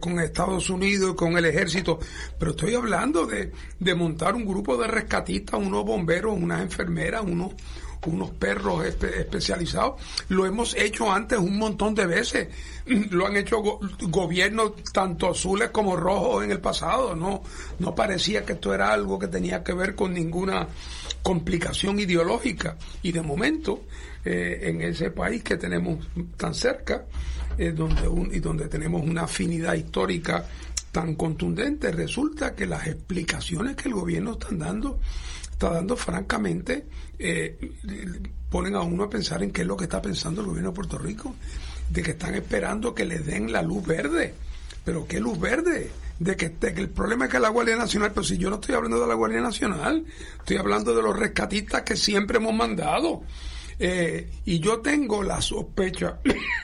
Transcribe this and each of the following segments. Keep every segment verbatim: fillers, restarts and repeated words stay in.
con Estados Unidos y con el ejército, pero estoy hablando de, de montar un grupo de rescatistas, unos bomberos, unas enfermeras, unos unos perros espe- especializados. Lo hemos hecho antes un montón de veces. Lo han hecho go- gobiernos tanto azules como rojos en el pasado. No, no parecía que esto era algo que tenía que ver con ninguna complicación ideológica. Y de momento, eh, en ese país que tenemos tan cerca, eh, donde un, y donde tenemos una afinidad histórica tan contundente, resulta que las explicaciones que el gobierno está dando está dando francamente eh, ponen a uno a pensar en qué es lo que está pensando el gobierno de Puerto Rico, de que están esperando que les den la luz verde. ¿Pero qué luz verde? De que, de que el problema es que la Guardia Nacional, pero si yo no estoy hablando de la Guardia Nacional, estoy hablando de los rescatistas que siempre hemos mandado. Eh, y yo tengo la sospecha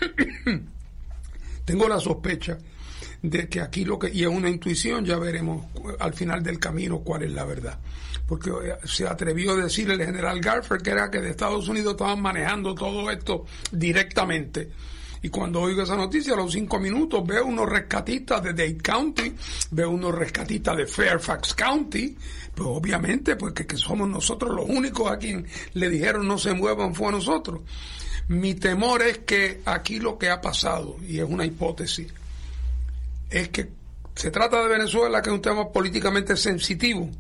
tengo la sospecha de que aquí lo que, y es una intuición, ya veremos al final del camino cuál es la verdad, porque se atrevió a decir el general Garfield que era que de Estados Unidos estaban manejando todo esto directamente, y cuando oigo esa noticia a los cinco minutos veo unos rescatistas de Dade County, veo unos rescatistas de Fairfax County, pues obviamente porque que somos nosotros los únicos a quien le dijeron no se muevan fue a nosotros. Mi temor es que aquí lo que ha pasado, y es una hipótesis, es que se trata de Venezuela, que es un tema políticamente sensitivo,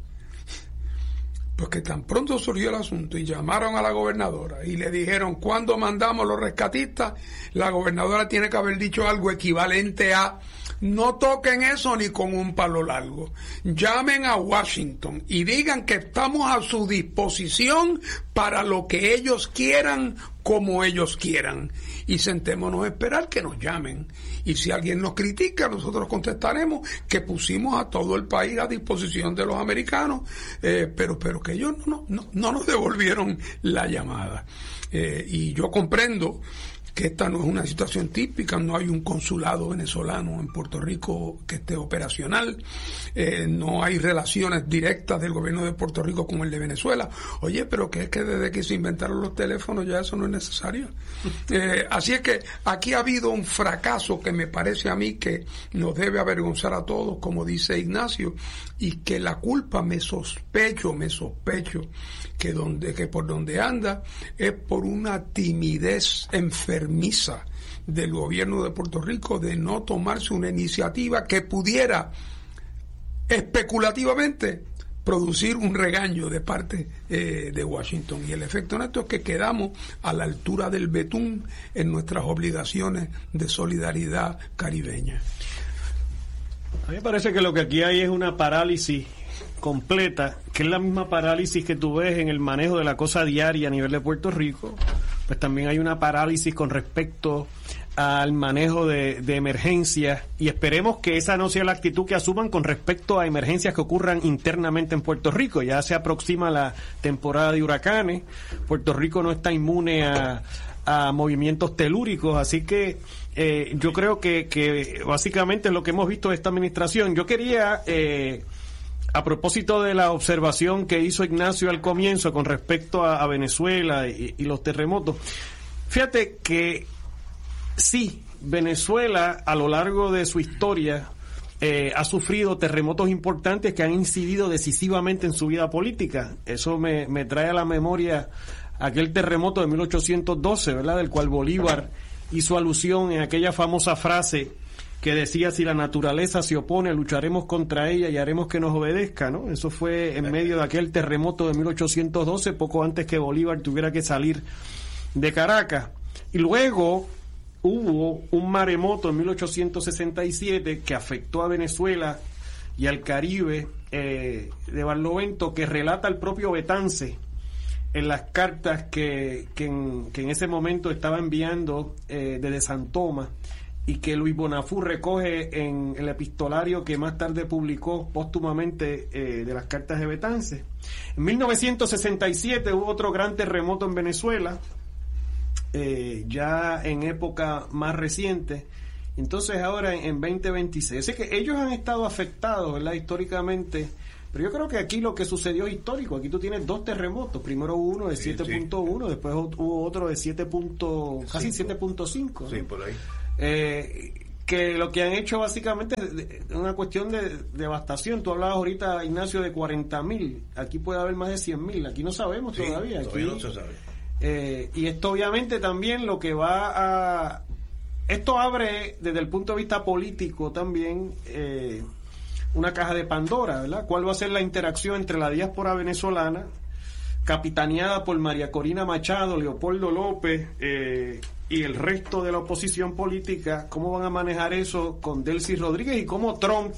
porque tan pronto surgió el asunto y llamaron a la gobernadora y le dijeron ¿cuándo mandamos los rescatistas? La gobernadora tiene que haber dicho algo equivalente a no toquen eso ni con un palo largo, llamen a Washington y digan que estamos a su disposición para lo que ellos quieran, como ellos quieran, y sentémonos a esperar que nos llamen, y si alguien nos critica nosotros contestaremos que pusimos a todo el país a disposición de los americanos, eh, pero pero que ellos no, no, no nos devolvieron la llamada, eh, y yo comprendo que esta no es una situación típica, no hay un consulado venezolano en Puerto Rico que esté operacional, eh, no hay relaciones directas del gobierno de Puerto Rico con el de Venezuela. Oye, pero que es que desde que se inventaron los teléfonos ya eso no es necesario. Eh, así es que aquí ha habido un fracaso que me parece a mí que nos debe avergonzar a todos, como dice Ignacio, y que la culpa me sospecho, me sospecho que donde que por donde anda es por una timidez enfermiza del gobierno de Puerto Rico de no tomarse una iniciativa que pudiera especulativamente producir un regaño de parte eh, de Washington, y el efecto en esto es que quedamos a la altura del betún en nuestras obligaciones de solidaridad caribeña. A mí me parece que lo que aquí hay es una parálisis completa, que es la misma parálisis que tú ves en el manejo de la cosa diaria a nivel de Puerto Rico. Pues también hay una parálisis con respecto al manejo de, de emergencias, y esperemos que esa no sea la actitud que asuman con respecto a emergencias que ocurran internamente en Puerto Rico. Ya se aproxima la temporada de huracanes, Puerto Rico no está inmune a, a movimientos telúricos, así que eh, yo creo que, que básicamente es lo que hemos visto de esta administración. Yo quería... Eh, A propósito de la observación que hizo Ignacio al comienzo con respecto a, a Venezuela y, y los terremotos, fíjate que sí, Venezuela a lo largo de su historia eh, ha sufrido terremotos importantes que han incidido decisivamente en su vida política. Eso me, me trae a la memoria aquel terremoto de mil ochocientos doce, ¿verdad?, del cual Bolívar hizo alusión en aquella famosa frase que decía: si la naturaleza se opone, lucharemos contra ella y haremos que nos obedezca, ¿no? Eso fue en medio de aquel terremoto de mil ochocientos doce, poco antes que Bolívar tuviera que salir de Caracas. Y luego hubo un maremoto en mil ochocientos sesenta y siete que afectó a Venezuela y al Caribe eh, de Barlovento, que relata el propio Betance en las cartas que, que, en, que en ese momento estaba enviando eh, desde San Tomás, y que Luis Bonafú recoge en el epistolario que más tarde publicó póstumamente eh, de las cartas de Betance. En mil novecientos sesenta y siete hubo otro gran terremoto en Venezuela, eh, ya en época más reciente. Entonces ahora en, en veinte veintiséis, es que ellos han estado afectados, ¿verdad?, históricamente. Pero yo creo que aquí lo que sucedió es histórico. Aquí tú tienes dos terremotos. Primero hubo uno de siete punto uno, sí, sí. Después hubo otro de siete. Casi siete punto cinco. Sí, por ahí. Eh, que lo que han hecho básicamente es una cuestión de devastación. Tú hablabas ahorita, Ignacio, de cuarenta mil. Aquí puede haber más de cien mil. Aquí no sabemos sí, todavía. Aquí, todavía no se sabe. Eh, y esto obviamente también lo que va a... Esto abre desde el punto de vista político también eh, una caja de Pandora, ¿verdad? ¿Cuál va a ser la interacción entre la diáspora venezolana, capitaneada por María Corina Machado, Leopoldo López eh, y el resto de la oposición política? ¿Cómo van a manejar eso con Delcy Rodríguez y cómo Trump,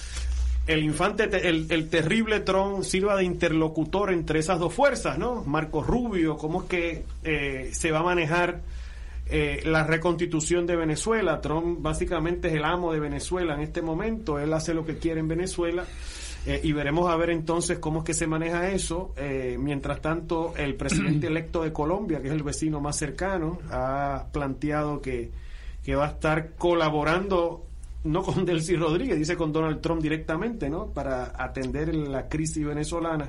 el infante, el, el terrible Trump, sirva de interlocutor entre esas dos fuerzas, ¿no? Marco Rubio, ¿cómo es que eh, se va a manejar eh, la reconstitución de Venezuela? Trump básicamente es el amo de Venezuela en este momento, él hace lo que quiere en Venezuela. Eh, y veremos a ver entonces cómo es que se maneja eso. Eh, mientras tanto, el presidente electo de Colombia, que es el vecino más cercano, ha planteado que, que va a estar colaborando, no con Delcy Rodríguez, dice con Donald Trump directamente, ¿no? Para atender la crisis venezolana.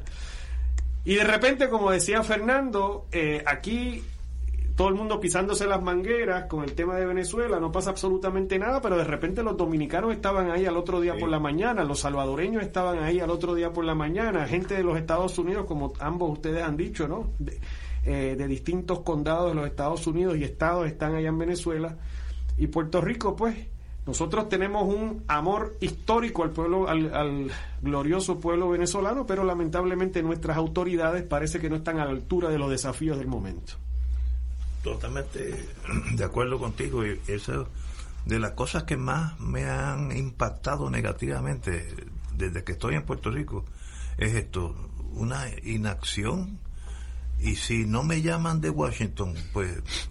Y de repente, como decía Fernando, eh, aquí todo el mundo pisándose las mangueras con el tema de Venezuela, no pasa absolutamente nada, pero de repente los dominicanos estaban ahí al otro día sí. por la mañana, los salvadoreños estaban ahí al otro día por la mañana, gente de los Estados Unidos, como ambos ustedes han dicho, ¿no? De, eh, de distintos condados de los Estados Unidos y estados están allá en Venezuela. Y Puerto Rico, pues, nosotros tenemos un amor histórico al pueblo, al, al glorioso pueblo venezolano, pero lamentablemente nuestras autoridades parece que no están a la altura de los desafíos del momento. Totalmente de acuerdo contigo, y eso de las cosas que más me han impactado negativamente desde que estoy en Puerto Rico es esto, una inacción. Y si no me llaman de Washington, pues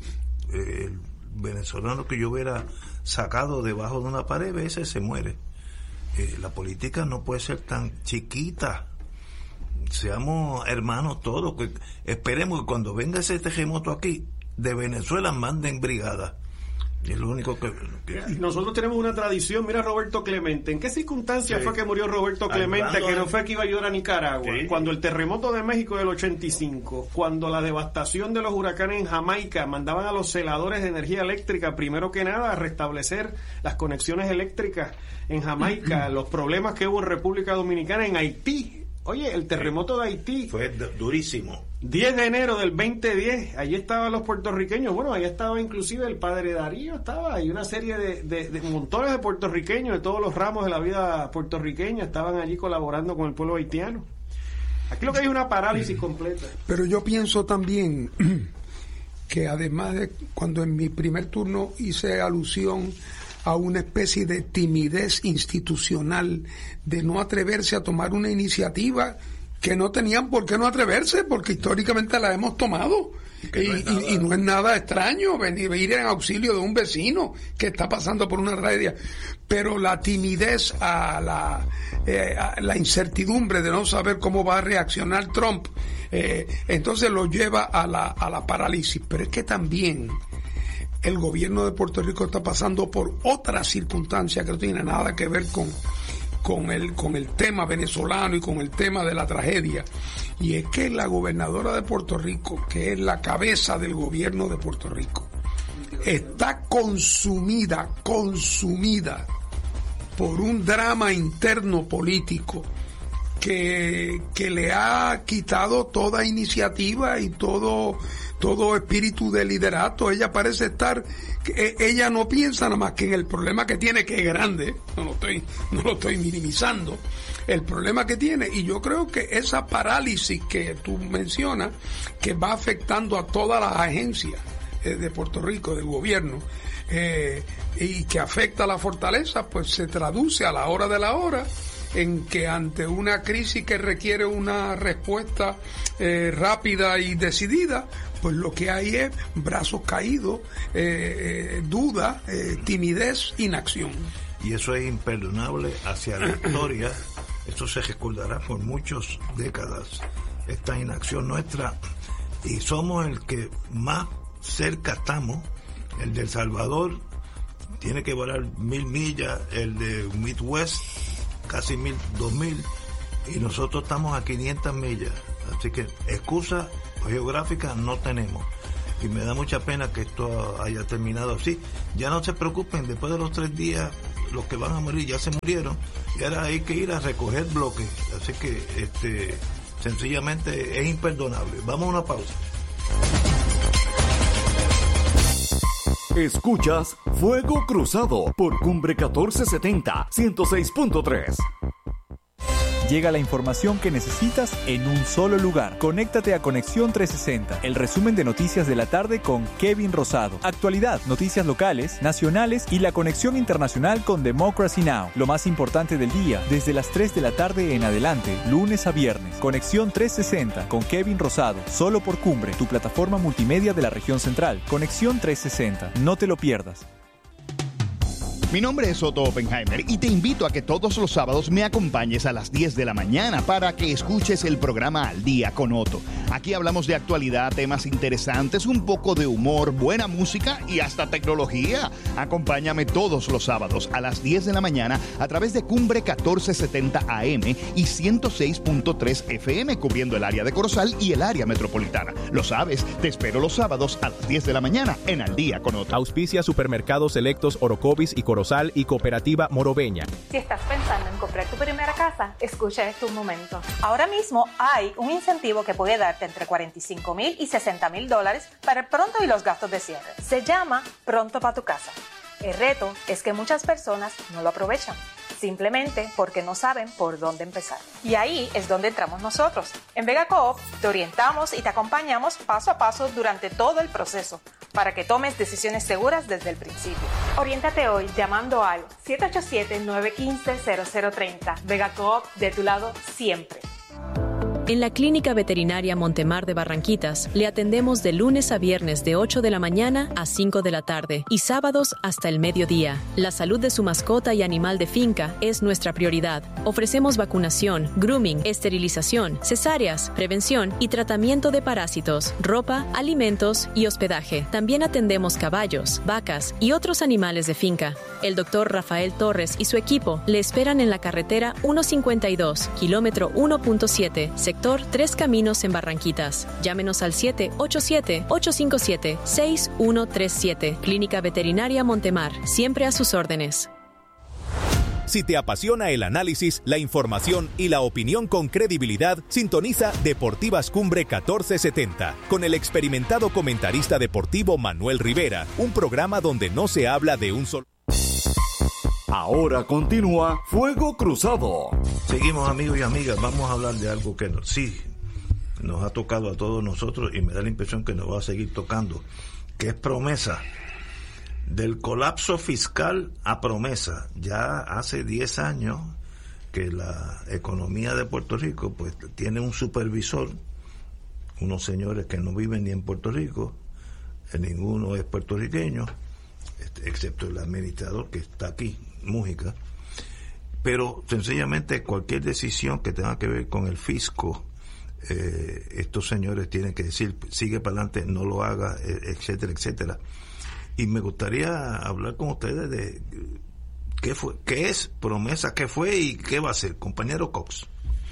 eh, el venezolano que yo hubiera sacado debajo de una pared, ese se muere. Eh, la política no puede ser tan chiquita. Seamos hermanos todos, que esperemos que cuando venga ese terremoto aquí de Venezuela manden brigada. Es lo único que, que... Nosotros tenemos una tradición. Mira Roberto Clemente, ¿en qué circunstancias sí. fue que murió Roberto Clemente? Que no fue que iba a ayudar a Nicaragua, sí. cuando el terremoto de México del ochenta y cinco, cuando la devastación de los huracanes en Jamaica, mandaban a los celadores de energía eléctrica primero que nada a restablecer las conexiones eléctricas en Jamaica, los problemas que hubo en República Dominicana, en Haití. Oye, el terremoto de Haití fue durísimo. diez de enero del veinte diez, allí estaban los puertorriqueños, bueno, allí estaba inclusive el padre Darío, estaba ahí una serie de, de, de montones de puertorriqueños de todos los ramos de la vida puertorriqueña, estaban allí colaborando con el pueblo haitiano. Aquí lo que hay es una parálisis completa. Pero yo pienso también que además de cuando en mi primer turno hice alusión a una especie de timidez institucional, de no atreverse a tomar una iniciativa que no tenían por qué no atreverse, porque históricamente la hemos tomado. Y no, y, y no es nada extraño venir, ir en auxilio de un vecino que está pasando por una tragedia. Pero la timidez, a la, eh, a la incertidumbre de no saber cómo va a reaccionar Trump, eh, entonces lo lleva a la, a la parálisis. Pero es que también el gobierno de Puerto Rico está pasando por otra circunstancia que no tiene nada que ver con, con el, con el tema venezolano y con el tema de la tragedia. Y es que la gobernadora de Puerto Rico, que es la cabeza del gobierno de Puerto Rico, está consumida, consumida por un drama interno político que, que le ha quitado toda iniciativa y todo, todo espíritu de liderato. Ella parece estar, ella no piensa nada más que en el problema que tiene, que es grande, no lo estoy, no lo estoy minimizando, el problema que tiene, y yo creo que esa parálisis que tú mencionas, que va afectando a todas las agencias eh, de Puerto Rico, del gobierno, eh, y que afecta a la fortaleza, pues se traduce a la hora de la hora en que ante una crisis que requiere una respuesta eh, rápida y decidida, pues lo que hay es brazos caídos, eh, eh, duda, eh, timidez, inacción. Y eso es imperdonable hacia la historia. Esto se recordará por muchas décadas, esta inacción nuestra, y somos el que más cerca estamos. El de El Salvador tiene que volar mil millas, el de Midwest casi mil, dos mil, y nosotros estamos a quinientas millas, así que excusa geográfica no tenemos. y me da mucha pena que esto haya terminado así. Ya no se preocupen, después de los tres días los que van a morir ya se murieron y ahora hay que ir a recoger bloques, así que este sencillamente es imperdonable. Vamos a una pausa. Escuchas Fuego Cruzado por Cumbre catorce setenta, ciento seis punto tres. Llega la información que necesitas en un solo lugar. Conéctate a Conexión trescientos sesenta, el resumen de noticias de la tarde con Kevin Rosado. Actualidad, noticias locales, nacionales y la conexión internacional con Democracy Now! Lo más importante del día, desde las tres de la tarde en adelante, lunes a viernes. Conexión trescientos sesenta con Kevin Rosado, solo por Cumbre, tu plataforma multimedia de la región central. Conexión trescientos sesenta, no te lo pierdas. Mi nombre es Otto Oppenheimer y te invito a que todos los sábados me acompañes a las diez de la mañana para que escuches el programa Al Día con Otto. Aquí hablamos de actualidad, temas interesantes, un poco de humor, buena música y hasta tecnología. Acompáñame todos los sábados a las diez de la mañana a través de Cumbre catorce setenta A M y ciento seis punto tres F M, cubriendo el área de Corozal y el área metropolitana. Lo sabes, te espero los sábados a las diez de la mañana en Al Día con Otto. Auspicia Supermercados Selectos Orocovis y Corozal y Cooperativa Morobeña. Si estás pensando en comprar tu primera casa, escucha este un momento. Ahora mismo hay un incentivo que puede darte entre cuarenta y cinco mil y sesenta mil dólares para el pronto y los gastos de cierre. Se llama Pronto para tu casa. El reto es que muchas personas no lo aprovechan, simplemente porque no saben por dónde empezar. Y ahí es donde entramos nosotros. En Vega Coop te orientamos y te acompañamos paso a paso durante todo el proceso para que tomes decisiones seguras desde el principio. Oriéntate hoy llamando al siete ocho siete, nueve uno cinco, cero cero tres cero. Vega Coop, de tu lado siempre. En la Clínica Veterinaria Montemar de Barranquitas le atendemos de lunes a viernes de ocho de la mañana a cinco de la tarde y sábados hasta el mediodía. La salud de su mascota y animal de finca es nuestra prioridad. Ofrecemos vacunación, grooming, esterilización, cesáreas, prevención y tratamiento de parásitos, ropa, alimentos y hospedaje. También atendemos caballos, vacas y otros animales de finca. El doctor Rafael Torres y su equipo le esperan en la carretera ciento cincuenta y dos, kilómetro uno punto siete, sector Tres Caminos en Barranquitas. Llámenos al siete ocho siete, ocho cinco siete, seis uno tres siete. Clínica Veterinaria Montemar, siempre a sus órdenes. Si te apasiona el análisis, la información y la opinión con credibilidad, sintoniza Deportivas Cumbre catorce setenta con el experimentado comentarista deportivo Manuel Rivera, un programa donde no se habla de un solo... Ahora continúa Fuego Cruzado. Seguimos, amigos y amigas, vamos a hablar de algo que no, sí nos ha tocado a todos nosotros y me da la impresión que nos va a seguir tocando, que es Promesa. Del colapso fiscal a Promesa. Ya hace diez años que la economía de Puerto Rico pues tiene un supervisor, unos señores que no viven ni en Puerto Rico, ninguno es puertorriqueño, excepto el administrador que está aquí, Mújica, pero sencillamente cualquier decisión que tenga que ver con el fisco, eh, estos señores tienen que decir sigue para adelante, no lo haga, etcétera, etcétera. Y me gustaría hablar con ustedes de qué fue, qué es Promesa, qué fue y qué va a ser, compañero Cox.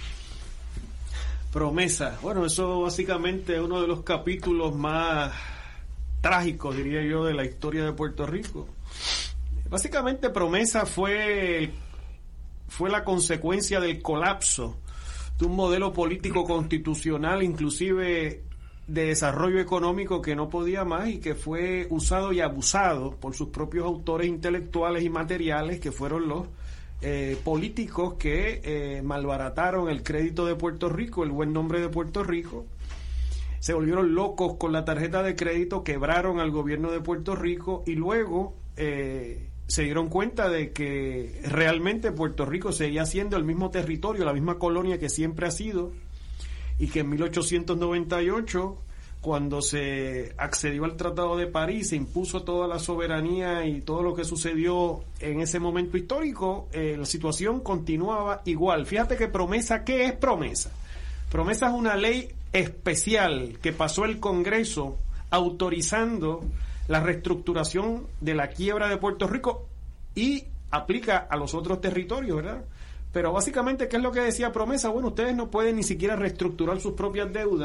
Promesa, bueno, eso básicamente es uno de los capítulos más trágicos, diría yo, de la historia de Puerto Rico. Básicamente Promesa fue fue la consecuencia del colapso de un modelo político constitucional, inclusive de desarrollo económico, que no podía más y que fue usado y abusado por sus propios autores intelectuales y materiales, que fueron los eh, políticos que eh, malbarataron el crédito de Puerto Rico, el buen nombre de Puerto Rico. Se volvieron locos con la tarjeta de crédito, quebraron al gobierno de Puerto Rico y luego eh, se dieron cuenta de que realmente Puerto Rico seguía siendo el mismo territorio, la misma colonia que siempre ha sido, y que en mil ochocientos noventa y ocho, cuando se accedió al Tratado de París, se impuso toda la soberanía y todo lo que sucedió en ese momento histórico, eh, la situación continuaba igual. Fíjate que Promesa, ¿qué es Promesa? Promesa es una ley especial que pasó el Congreso autorizando la reestructuración de la quiebra de Puerto Rico y aplica a los otros territorios, ¿verdad? Pero básicamente, ¿qué es lo que decía Promesa? Bueno, ustedes no pueden ni siquiera reestructurar sus propias deudas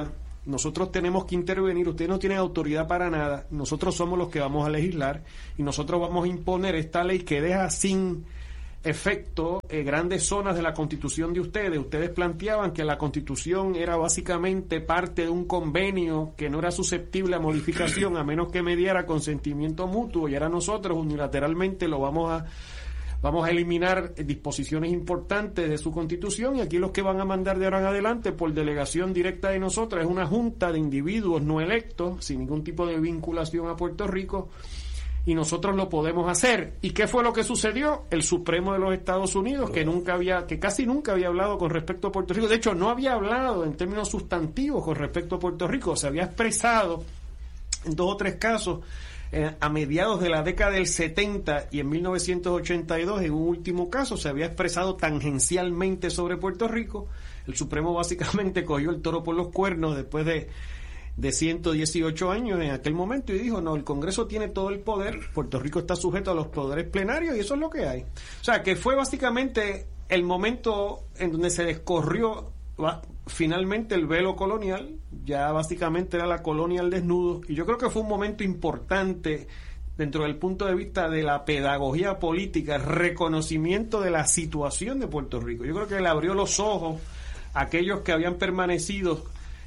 nosotros tenemos que intervenir, ustedes no tienen autoridad para nada, nosotros somos los que vamos a legislar y nosotros vamos a imponer esta ley que deja sin efecto eh, grandes zonas de la Constitución de ustedes. Ustedes planteaban que la Constitución era básicamente parte de un convenio que no era susceptible a modificación a menos que mediara consentimiento mutuo, y ahora nosotros unilateralmente lo vamos a vamos a eliminar disposiciones importantes de su Constitución, y aquí los que van a mandar de ahora en adelante por delegación directa de nosotros es una junta de individuos no electos sin ningún tipo de vinculación a Puerto Rico, y nosotros lo podemos hacer. ¿Y qué fue lo que sucedió? El Supremo de los Estados Unidos, que nunca había, que casi nunca había hablado con respecto a Puerto Rico, de hecho no había hablado en términos sustantivos con respecto a Puerto Rico, se había expresado en dos o tres casos eh, a mediados de la década del setenta y en mil novecientos ochenta y dos, en un último caso, se había expresado tangencialmente sobre Puerto Rico. El Supremo básicamente cogió el toro por los cuernos después de de ciento dieciocho años en aquel momento y dijo, no, el Congreso tiene todo el poder, Puerto Rico está sujeto a los poderes plenarios y eso es lo que hay. O sea, que fue básicamente el momento en donde se descorrió va, finalmente el velo colonial, ya básicamente era la colonia al desnudo, y yo creo que fue un momento importante dentro del punto de vista de la pedagogía política, el reconocimiento de la situación de Puerto Rico. Yo creo que le abrió los ojos a aquellos que habían permanecido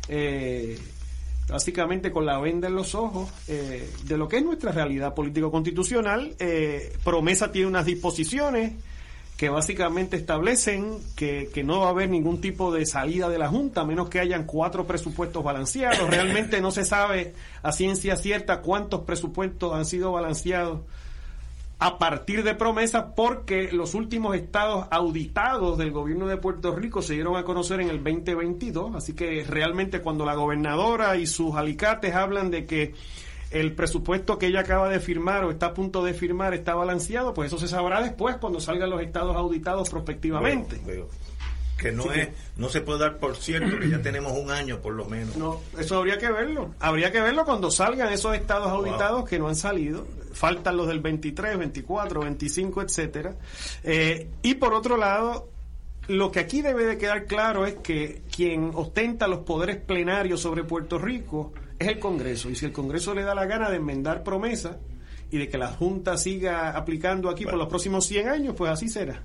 eh, básicamente con la venda en los ojos eh, de lo que es nuestra realidad político-constitucional. Eh, Promesa tiene unas disposiciones que básicamente establecen que, que no va a haber ningún tipo de salida de la Junta, a menos que hayan cuatro presupuestos balanceados. Realmente no se sabe a ciencia cierta cuántos presupuestos han sido balanceados a partir de Promesa, porque los últimos estados auditados del gobierno de Puerto Rico se dieron a conocer en el veinte veintidós, así que realmente cuando la gobernadora y sus alicates hablan de que el presupuesto que ella acaba de firmar o está a punto de firmar está balanceado, pues eso se sabrá después cuando salgan los estados auditados prospectivamente. Veo, veo. Que no Así es, que, no se puede dar por cierto que ya tenemos un año por lo menos. No, eso habría que verlo. Habría que verlo cuando salgan esos estados auditados wow. que no han salido. Faltan los del veintitrés, veinticuatro, veinticinco, etcétera. Eh, y por otro lado, lo que aquí debe de quedar claro es que quien ostenta los poderes plenarios sobre Puerto Rico es el Congreso. Y si el Congreso le da la gana de enmendar Promesa y de que la Junta siga aplicando aquí bueno. por los próximos cien años, pues así será.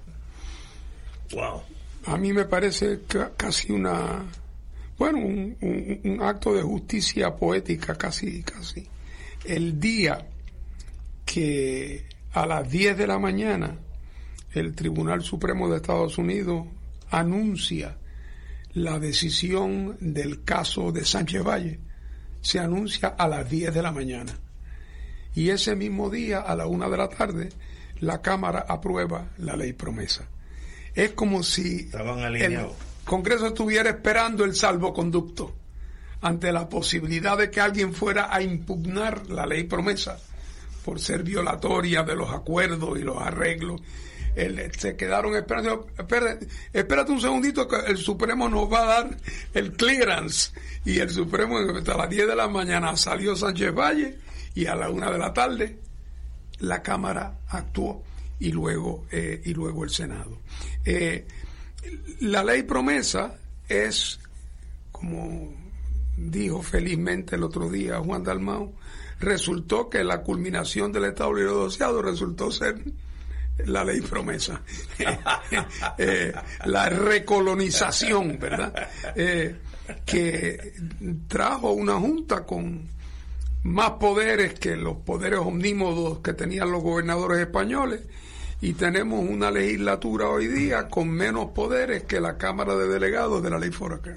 Wow. A mí me parece casi una, bueno, un, un, un acto de justicia poética, casi, casi. El día que a las diez de la mañana el Tribunal Supremo de Estados Unidos anuncia la decisión del caso de Sánchez Valle, se anuncia a las diez de la mañana. Y ese mismo día, a la una de la tarde, la Cámara aprueba la ley Promesa. Es como si el Congreso estuviera esperando el salvoconducto ante la posibilidad de que alguien fuera a impugnar la ley Promesa por ser violatoria de los acuerdos y los arreglos. El, se quedaron esperando. Espérate, espérate un segundito que el Supremo nos va a dar el clearance. Y el Supremo a las diez de la mañana salió Sánchez Valle y a la una de la tarde la Cámara actuó. Y luego, eh, y luego el Senado. Eh, la ley Promesa es, como dijo felizmente el otro día Juan Dalmau, resultó que la culminación del Estado Libre Asociado resultó ser la ley Promesa. eh, la recolonización, ¿verdad? Eh, que trajo una junta con más poderes que los poderes omnímodos que tenían los gobernadores españoles, y tenemos una legislatura hoy día con menos poderes que la Cámara de Delegados de la ley Foraker.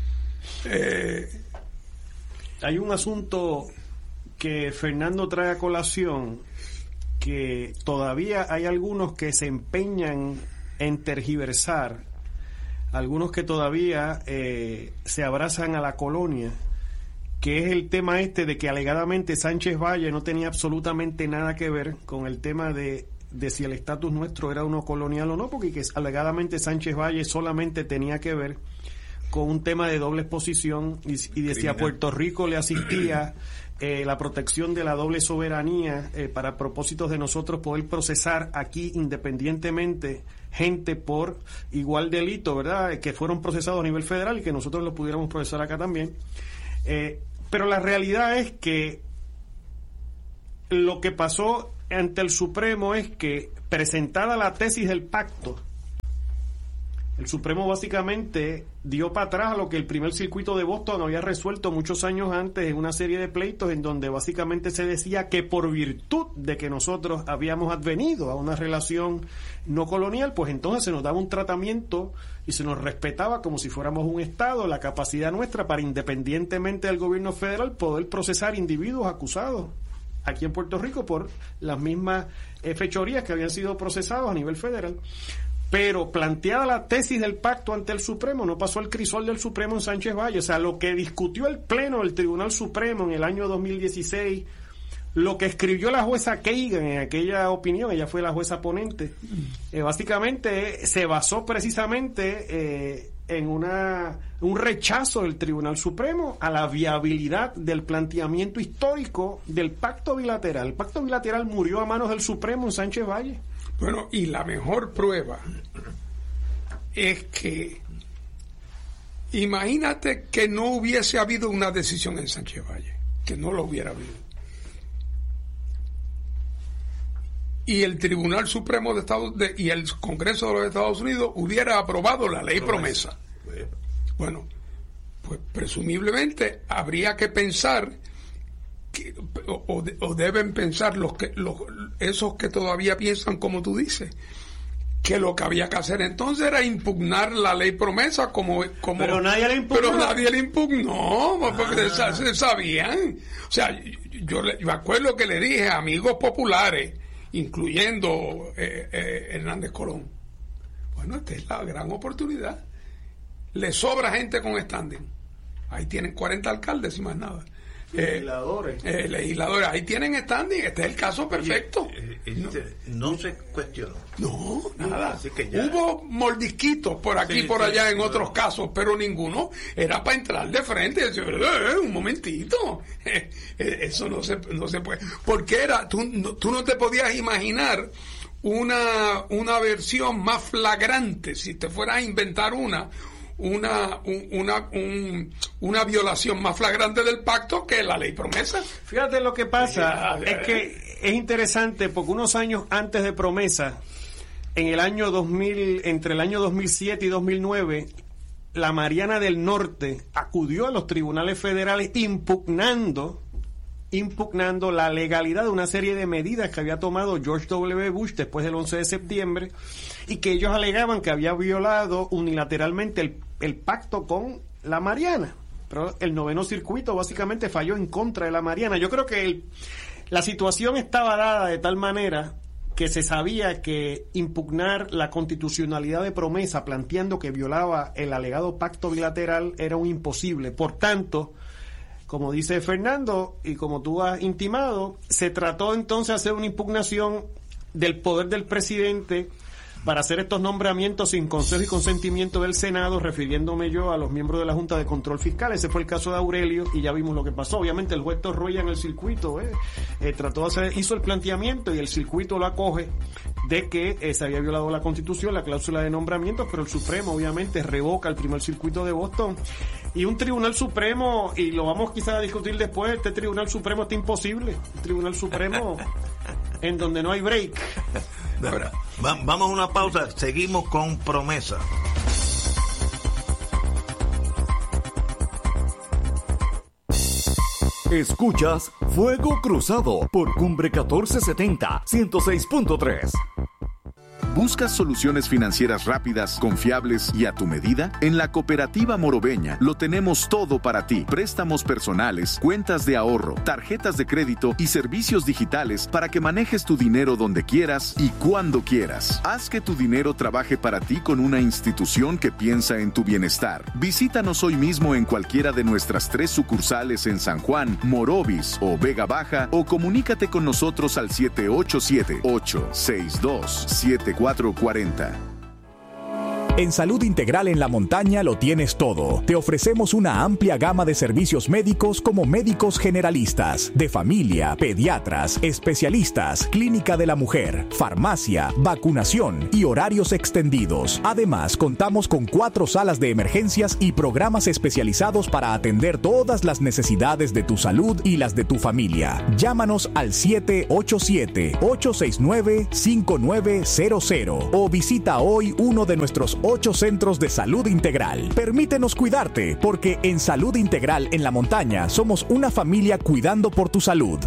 Eh, Hay un asunto que Fernando trae a colación, que todavía hay algunos que se empeñan en tergiversar, algunos que todavía eh, se abrazan a la colonia, que es el tema este de que alegadamente Sánchez Valle no tenía absolutamente nada que ver con el tema de, de si el estatus nuestro era uno colonial o no, porque que alegadamente Sánchez Valle solamente tenía que ver con un tema de doble exposición y, y de si a Puerto Rico le asistía eh, la protección de la doble soberanía eh, para propósitos de nosotros poder procesar aquí independientemente gente por igual delito, ¿verdad?, que fueron procesados a nivel federal y que nosotros los pudiéramos procesar acá también. Eh, pero la realidad es que lo que pasó ante el Supremo es que, presentada la tesis del pacto, el Supremo básicamente dio para atrás a lo que el primer circuito de Boston había resuelto muchos años antes en una serie de pleitos en donde básicamente se decía que por virtud de que nosotros habíamos advenido a una relación no colonial, pues entonces se nos daba un tratamiento y se nos respetaba como si fuéramos un Estado, la capacidad nuestra para, independientemente del gobierno federal, poder procesar individuos acusados aquí en Puerto Rico por las mismas eh, fechorías que habían sido procesados a nivel federal. Pero planteada la tesis del pacto ante el Supremo, no pasó el crisol del Supremo en Sánchez Valle. O sea, lo que discutió el Pleno del Tribunal Supremo en el año dos mil dieciséis, lo que escribió la jueza Kagan en aquella opinión, ella fue la jueza ponente, eh, básicamente eh, se basó precisamente eh, en una un rechazo del Tribunal Supremo a la viabilidad del planteamiento histórico del pacto bilateral. El pacto bilateral murió a manos del Supremo en Sánchez Valle. Bueno, y la mejor prueba es que imagínate que no hubiese habido una decisión en Sánchez Valle, que no lo hubiera habido. Y el Tribunal Supremo de Estados de, y el Congreso de los Estados Unidos hubiera aprobado la ley promesa. Bueno, pues presumiblemente habría que pensar que, o, o deben pensar los que los, esos que todavía piensan como tú dices, que lo que había que hacer entonces era impugnar la ley promesa como, como pero nadie le impugnó. Pero nadie le impugnó, porque ah. se, se sabían. O sea, yo, yo, yo me acuerdo que le dije a amigos populares, incluyendo eh, eh, Hernández Colón, bueno, esta es la gran oportunidad. Le sobra gente con standing. Ahí tienen cuarenta alcaldes y más nada. Legisladores. Eh, eh, legisladores. Ahí tienen standing. Este es el caso perfecto. Eh, eh, no, no se cuestionó. No, nada. Así que ya... Hubo mordisquitos por aquí y sí, por sí, allá sí, en sí, otros sí. casos, pero ninguno era para entrar de frente y decir, eh, un momentito. Eh, eh, eso no se, no se puede. Porque era, tú, no, tú no te podías imaginar una, una versión más flagrante, si te fueras a inventar una, una un, una un, una violación más flagrante del pacto que la ley promesa. Fíjate lo que pasa, es que es interesante porque unos años antes de promesa, en el año dos mil, entre el año dos mil siete y dos mil nueve, la Mariana del Norte acudió a los tribunales federales impugnando impugnando la legalidad de una serie de medidas que había tomado George W. Bush después del once de septiembre y que ellos alegaban que había violado unilateralmente el, el pacto con la Mariana. Pero el noveno circuito básicamente falló en contra de la Mariana. Yo creo que el, la situación estaba dada de tal manera que se sabía que impugnar la constitucionalidad de promesa planteando que violaba el alegado pacto bilateral era un imposible. Por tanto, como dice Fernando, y como tú has intimado, se trató entonces de hacer una impugnación del poder del presidente para hacer estos nombramientos sin consejo y consentimiento del Senado, refiriéndome yo a los miembros de la Junta de Control Fiscal. Ese fue el caso de Aurelio y ya vimos lo que pasó. Obviamente el juez Torroya en el circuito eh, eh, trató de hacer, hizo el planteamiento y el circuito lo acoge de que eh, se había violado la Constitución, la cláusula de nombramientos, pero el Supremo obviamente revoca el primer circuito de Boston. Y un Tribunal Supremo, y lo vamos quizás a discutir después, este Tribunal Supremo está imposible. Un Tribunal Supremo en donde no hay break. Ahora, va, vamos a una pausa, seguimos con promesa. Escuchas Fuego Cruzado por Cumbre catorce setenta, ciento seis punto tres. ¿Buscas soluciones financieras rápidas, confiables y a tu medida? En la Cooperativa Morobeña lo tenemos todo para ti. Préstamos personales, cuentas de ahorro, tarjetas de crédito y servicios digitales para que manejes tu dinero donde quieras y cuando quieras. Haz que tu dinero trabaje para ti con una institución que piensa en tu bienestar. Visítanos hoy mismo en cualquiera de nuestras tres sucursales en San Juan, Morovis o Vega Baja o comunícate con nosotros al siete ocho siete, ocho seis dos, siete cuatro cuatro cero. En Salud Integral en la Montaña lo tienes todo. Te ofrecemos una amplia gama de servicios médicos como médicos generalistas, de familia, pediatras, especialistas, clínica de la mujer, farmacia, vacunación y horarios extendidos. Además, contamos con cuatro salas de emergencias y programas especializados para atender todas las necesidades de tu salud y las de tu familia. Llámanos al siete ocho siete, ocho seis nueve, cinco nueve cero cero o visita hoy uno de nuestros ocho centros de salud integral. Permítenos cuidarte, porque en Salud Integral en la Montaña somos una familia cuidando por tu salud.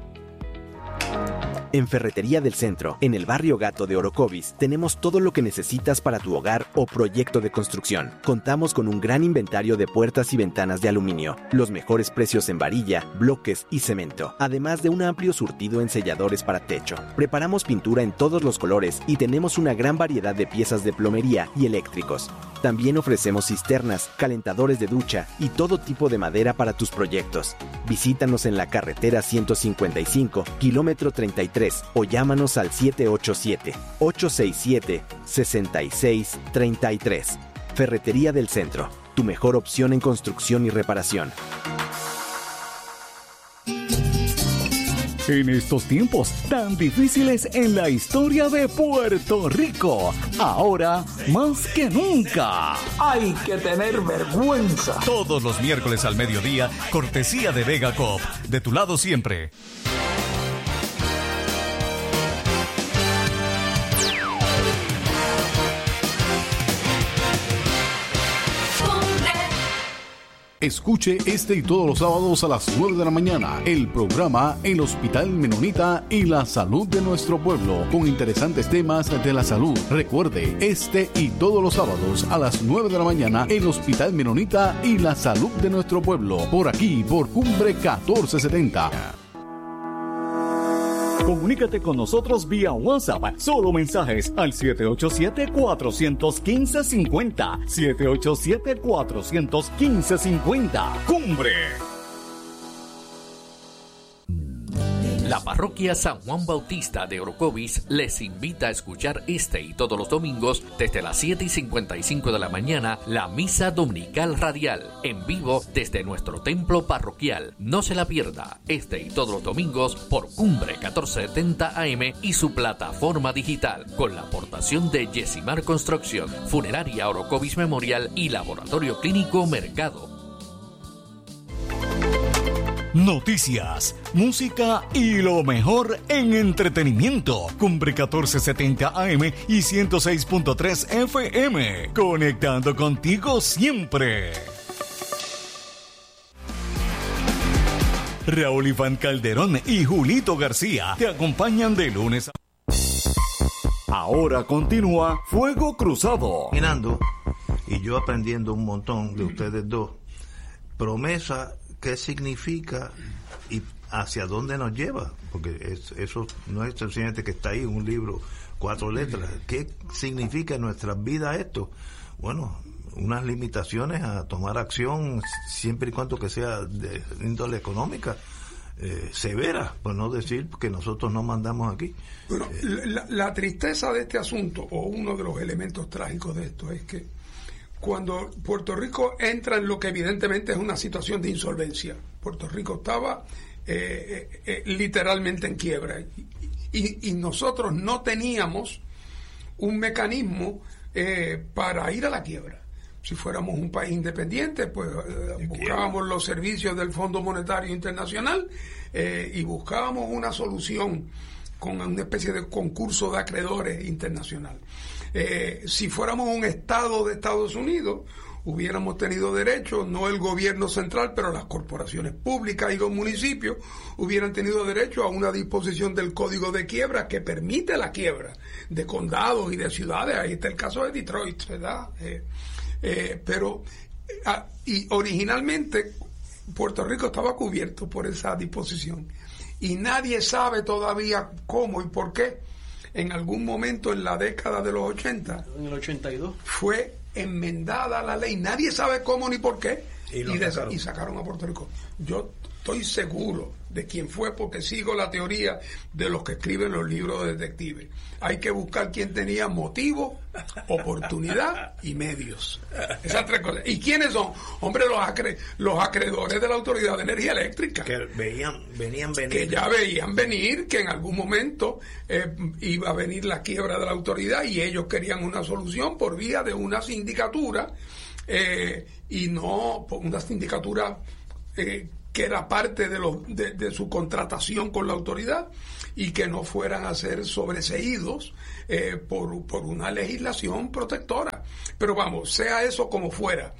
En Ferretería del Centro, en el barrio Gato de Orocovis, tenemos todo lo que necesitas para tu hogar o proyecto de construcción. Contamos con un gran inventario de puertas y ventanas de aluminio, los mejores precios en varilla, bloques y cemento, además de un amplio surtido en selladores para techo. Preparamos pintura en todos los colores y tenemos una gran variedad de piezas de plomería y eléctricos. También ofrecemos cisternas, calentadores de ducha y todo tipo de madera para tus proyectos. Visítanos en la carretera ciento cincuenta y cinco, kilómetro treinta y tres, o llámanos al siete ocho siete, ocho seis siete, seis seis tres tres. Ferretería del Centro, tu mejor opción en construcción y reparación. En estos tiempos tan difíciles en la historia de Puerto Rico, ahora más que nunca, hay que tener vergüenza. Todos los miércoles al mediodía, cortesía de Vega Coop, de tu lado siempre. Escuche este y todos los sábados a las nueve de la mañana el programa El Hospital Menonita y la Salud de Nuestro Pueblo, con interesantes temas de la salud. Recuerde, este y todos los sábados a las nueve de la mañana El Hospital Menonita y la Salud de Nuestro Pueblo, por aquí, por Cumbre catorce setenta. Comunícate con nosotros vía WhatsApp. Solo mensajes al siete ocho siete, cuatro uno cinco, cinco cero. siete ocho siete, cuatro uno cinco, cinco cero. ¡Cumbre! La parroquia San Juan Bautista de Orocovis les invita a escuchar este y todos los domingos desde las siete y cincuenta y cinco de la mañana la Misa Dominical Radial en vivo desde nuestro templo parroquial. No se la pierda este y todos los domingos por Cumbre catorce setenta A M y su plataforma digital, con la aportación de Yesimar Construcción, Funeraria Orocovis Memorial y Laboratorio Clínico Mercado. Noticias, música y lo mejor en entretenimiento. Cumbre catorce setenta A M y ciento seis punto tres F M. Conectando contigo siempre. Raúl Iván Calderón y Julito García te acompañan de lunes a... Ahora continúa Fuego Cruzado. Mirando, y yo aprendiendo un montón de ustedes dos. Promesa, ¿qué significa y hacia dónde nos lleva? Porque es, eso no es sencillamente que está ahí un libro, cuatro letras. ¿Qué significa en nuestras vidas esto? Bueno, unas limitaciones a tomar acción siempre y cuando que sea de índole económica, eh, severa, por no decir que nosotros no mandamos aquí. Bueno, eh, la, la tristeza de este asunto, o uno de los elementos trágicos de esto, es que cuando Puerto Rico entra en lo que evidentemente es una situación de insolvencia, Puerto Rico estaba eh, eh, eh, literalmente en quiebra, y, y, y nosotros no teníamos un mecanismo eh, para ir a la quiebra. Si fuéramos un país independiente, pues eh, buscábamos los servicios del Fondo Monetario Internacional eh, y buscábamos una solución con una especie de concurso de acreedores internacional. Eh, si fuéramos un estado de Estados Unidos, hubiéramos tenido derecho, no el gobierno central, pero las corporaciones públicas y los municipios hubieran tenido derecho a una disposición del Código de Quiebra que permite la quiebra de condados y de ciudades. Ahí está el caso de Detroit, ¿verdad? Eh, eh, pero ah, y originalmente Puerto Rico estaba cubierto por esa disposición y nadie sabe todavía cómo y por qué. En algún momento en la década de los ochenta, en el ochenta y dos, fue enmendada la ley, nadie sabe cómo ni por qué, y, y, de, sacaron. y sacaron a Puerto Rico. Yo estoy seguro de quién fue, porque sigo la teoría de los que escriben los libros de detectives. Hay que buscar quién tenía motivo, oportunidad y medios. Esas tres cosas. ¿Y quiénes son? Hombre, los, acre los acreedores de la Autoridad de Energía Eléctrica. Que veían, venían venir. Que ya veían venir que en algún momento eh, iba a venir la quiebra de la autoridad y ellos querían una solución por vía de una sindicatura eh, y no por una sindicatura eh, que era parte de, los, de, de su contratación con la autoridad y que no fueran a ser sobreseídos eh, por, por una legislación protectora. Pero vamos, sea eso como fuera,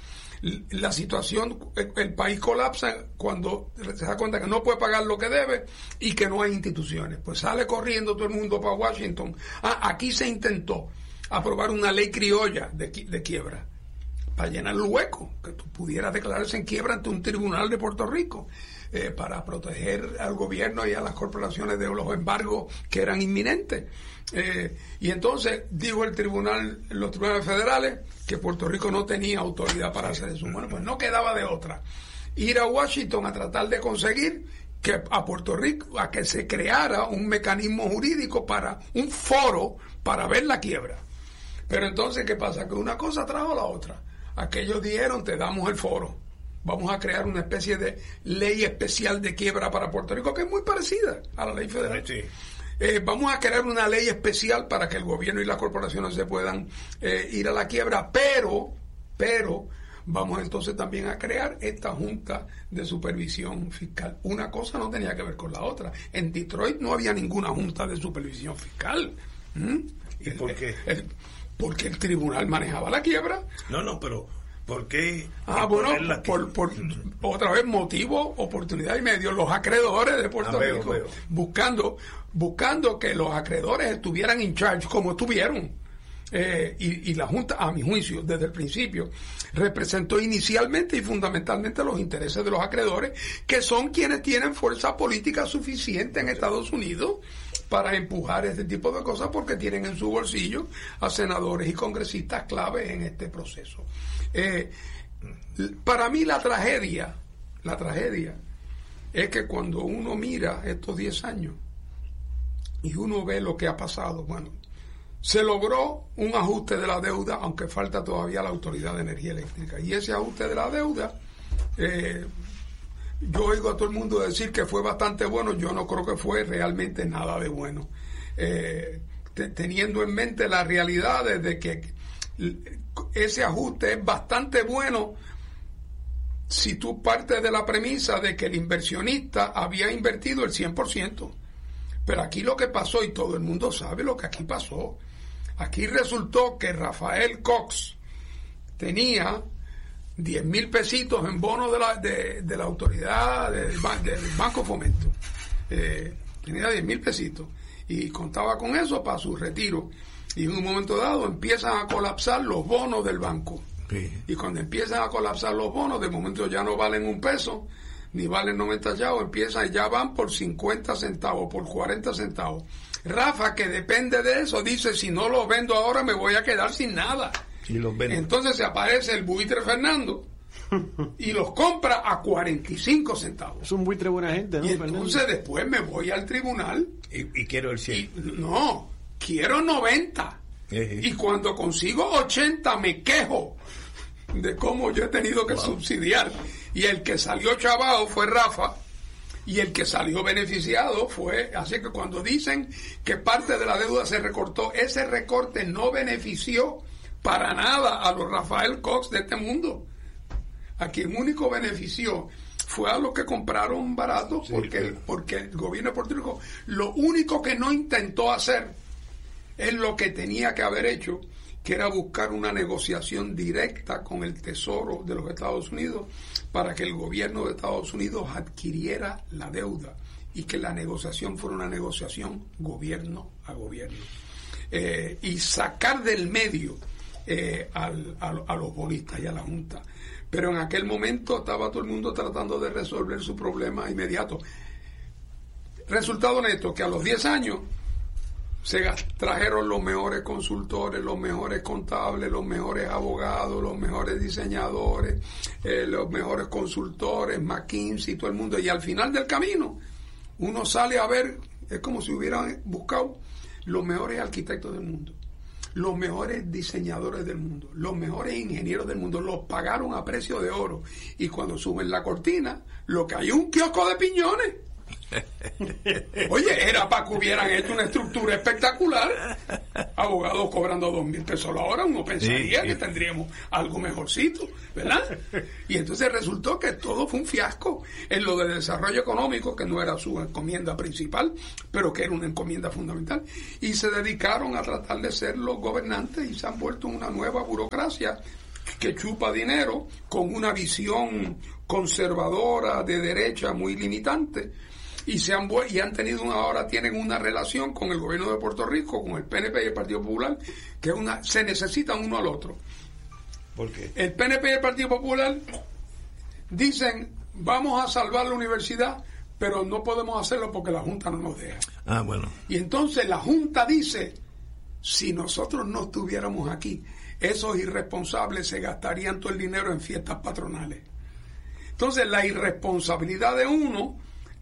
la situación, el, el país colapsa cuando se da cuenta que no puede pagar lo que debe y que no hay instituciones. Pues sale corriendo todo el mundo para Washington. Ah, aquí se intentó aprobar una ley criolla de, de quiebra, para llenar el hueco, que tú pudieras declararse en quiebra ante un tribunal de Puerto Rico, eh, para proteger al gobierno y a las corporaciones de los embargos que eran inminentes. Eh, y entonces dijo el tribunal, los tribunales federales, que Puerto Rico no tenía autoridad para hacer eso. Bueno, pues no quedaba de otra. Ir a Washington a tratar de conseguir que a Puerto Rico, a que se creara un mecanismo jurídico para un foro para ver la quiebra. Pero entonces, ¿qué pasa? Que una cosa trajo a la otra. Aquellos dijeron, te damos el foro, vamos a crear una especie de ley especial de quiebra para Puerto Rico, que es muy parecida a la ley federal. Sí. Eh, vamos a crear una ley especial para que el gobierno y las corporaciones se puedan eh, ir a la quiebra, pero, pero, vamos entonces también a crear esta Junta de Supervisión Fiscal. Una cosa no tenía que ver con la otra. En Detroit no había ninguna Junta de Supervisión Fiscal. ¿Mm? ¿Y por qué? El, el, porque el tribunal manejaba la quiebra. No, no, pero ¿por qué? Ah, bueno, por, por, otra vez, motivo, oportunidad y medio. Los acreedores de Puerto ah, veo, Rico veo. buscando buscando que los acreedores estuvieran in charge, como estuvieron. Eh, y, y la Junta, a mi juicio, desde el principio, representó inicialmente y fundamentalmente los intereses de los acreedores, que son quienes tienen fuerza política suficiente en Estados Unidos para empujar este tipo de cosas, porque tienen en su bolsillo a senadores y congresistas claves en este proceso. Eh, para mí la tragedia, la tragedia es que cuando uno mira estos diez años y uno ve lo que ha pasado, bueno, se logró un ajuste de la deuda, aunque falta todavía la Autoridad de Energía Eléctrica. Y ese ajuste de la deuda, eh, yo oigo a todo el mundo decir que fue bastante bueno. Yo no creo que fue realmente nada de bueno. Eh, te, teniendo en mente la realidad de que ese ajuste es bastante bueno si tú partes de la premisa de que el inversionista había invertido el cien por ciento. Pero aquí lo que pasó, y todo el mundo sabe lo que aquí pasó, aquí resultó que Rafael Cox tenía diez mil pesitos en bonos de la, de, de la autoridad del, ban, del Banco Fomento. Eh, tenía diez mil pesitos y contaba con eso para su retiro. Y en un momento dado empiezan a colapsar los bonos del banco. Sí. Y cuando empiezan a colapsar los bonos, de momento ya no valen un peso, ni valen noventa chavos, empiezan y ya van por cincuenta centavos, por cuarenta centavos. Rafa, que depende de eso, dice, si no los vendo ahora me voy a quedar sin nada. Y los vendo. Entonces se aparece el buitre Fernando y los compra a cuarenta y cinco centavos. Es un buitre buena gente, ¿no, y entonces Fernando? Después me voy al tribunal. Y, y quiero el cien. Y, no, quiero noventa. Uh-huh. Y cuando consigo ochenta me quejo de cómo yo he tenido que wow. subsidiar. Y el que salió chavado fue Rafa, y el que salió beneficiado fue... Así que cuando dicen que parte de la deuda se recortó, ese recorte no benefició para nada a los Rafael Cox de este mundo. A quien único benefició fue a los que compraron barato, sí, porque, sí. porque el gobierno de Puerto Rico lo único que no intentó hacer es lo que tenía que haber hecho, que era buscar una negociación directa con el Tesoro de los Estados Unidos para que el gobierno de Estados Unidos adquiriera la deuda y que la negociación fuera una negociación gobierno a gobierno. Eh, y sacar del medio eh, al, a, a los bonistas y a la Junta. Pero en aquel momento estaba todo el mundo tratando de resolver su problema inmediato. Resultado neto, que a los diez años se trajeron los mejores consultores, los mejores contables, los mejores abogados, los mejores diseñadores, eh, los mejores consultores, McKinsey, todo el mundo. Y al final del camino, uno sale a ver, es como si hubieran buscado los mejores arquitectos del mundo, los mejores diseñadores del mundo, los mejores ingenieros del mundo, los pagaron a precio de oro. Y cuando suben la cortina, lo que hay es un kiosco de piñones. Oye, era para que hubieran hecho una estructura espectacular. Abogados cobrando dos mil pesos la hora, uno pensaría sí, sí. que tendríamos algo mejorcito, ¿verdad? Y entonces resultó que todo fue un fiasco en lo de desarrollo económico, que no era su encomienda principal, pero que era una encomienda fundamental, y se dedicaron a tratar de ser los gobernantes y se han vuelto una nueva burocracia que chupa dinero con una visión conservadora de derecha muy limitante. Y se han y han tenido una, ahora tienen una relación con el gobierno de Puerto Rico, con el P N P y el Partido Popular, que una se necesitan uno al otro. ¿Por qué? El P N P y el Partido Popular dicen, vamos a salvar la universidad, pero no podemos hacerlo porque la Junta no nos deja. Ah, bueno. Y entonces la Junta dice, si nosotros no estuviéramos aquí, esos irresponsables se gastarían todo el dinero en fiestas patronales. Entonces la irresponsabilidad de uno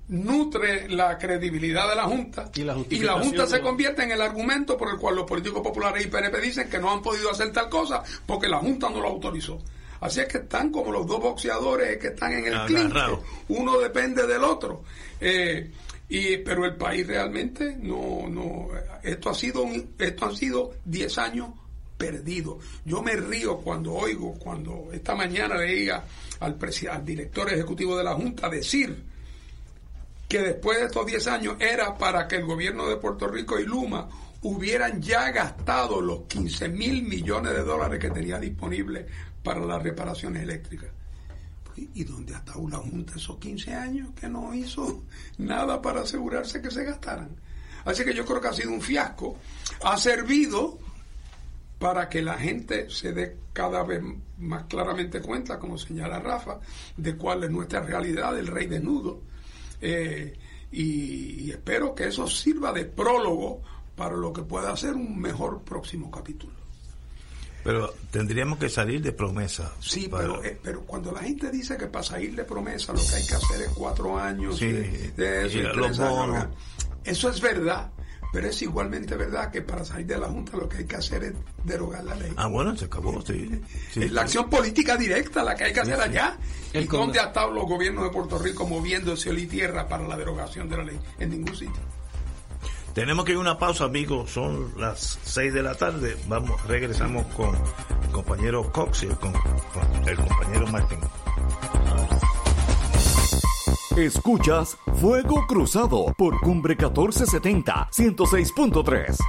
nutre la credibilidad de la Junta y la, y la Junta se convierte en el argumento por el cual los políticos populares y P N P dicen que no han podido hacer tal cosa porque la Junta no lo autorizó. Así es que están como los dos boxeadores que están en el clinch, uno depende del otro. Eh, y pero el país realmente no no esto ha sido un, esto han sido diez años perdidos. Yo me río cuando oigo, cuando esta mañana leía al, al director ejecutivo de la Junta decir que después de estos diez años era para que el gobierno de Puerto Rico y Luma hubieran ya gastado los quince mil millones de dólares que tenía disponibles para las reparaciones eléctricas. ¿Y dónde ha estado la Junta esos quince años que no hizo nada para asegurarse que se gastaran? Así que yo creo que ha sido un fiasco. Ha servido para que la gente se dé cada vez más claramente cuenta, como señala Rafa, de cuál es nuestra realidad del rey desnudo. Eh, y, y espero que eso sirva de prólogo para lo que pueda ser un mejor próximo capítulo. Pero tendríamos que salir de promesa. Sí, para... pero, eh, pero cuando la gente dice que para salir de promesa lo que hay que hacer es cuatro años sí, de, de eso, y tres años, eso es verdad. Pero es igualmente verdad que para salir de la Junta lo que hay que hacer es derogar la ley. Ah, bueno, se acabó, sí. sí es la acción política directa la que hay que hacer sí, allá. ¿Y dónde han estado los gobiernos de Puerto Rico moviendo cielo y tierra para la derogación de la ley? En ningún sitio. Tenemos que ir a una pausa, amigos. Son las seis de la tarde. Vamos, regresamos con el compañero Cox y el, con, con el compañero Martín. Escuchas Fuego Cruzado por Cumbre catorce setenta, ciento seis punto tres.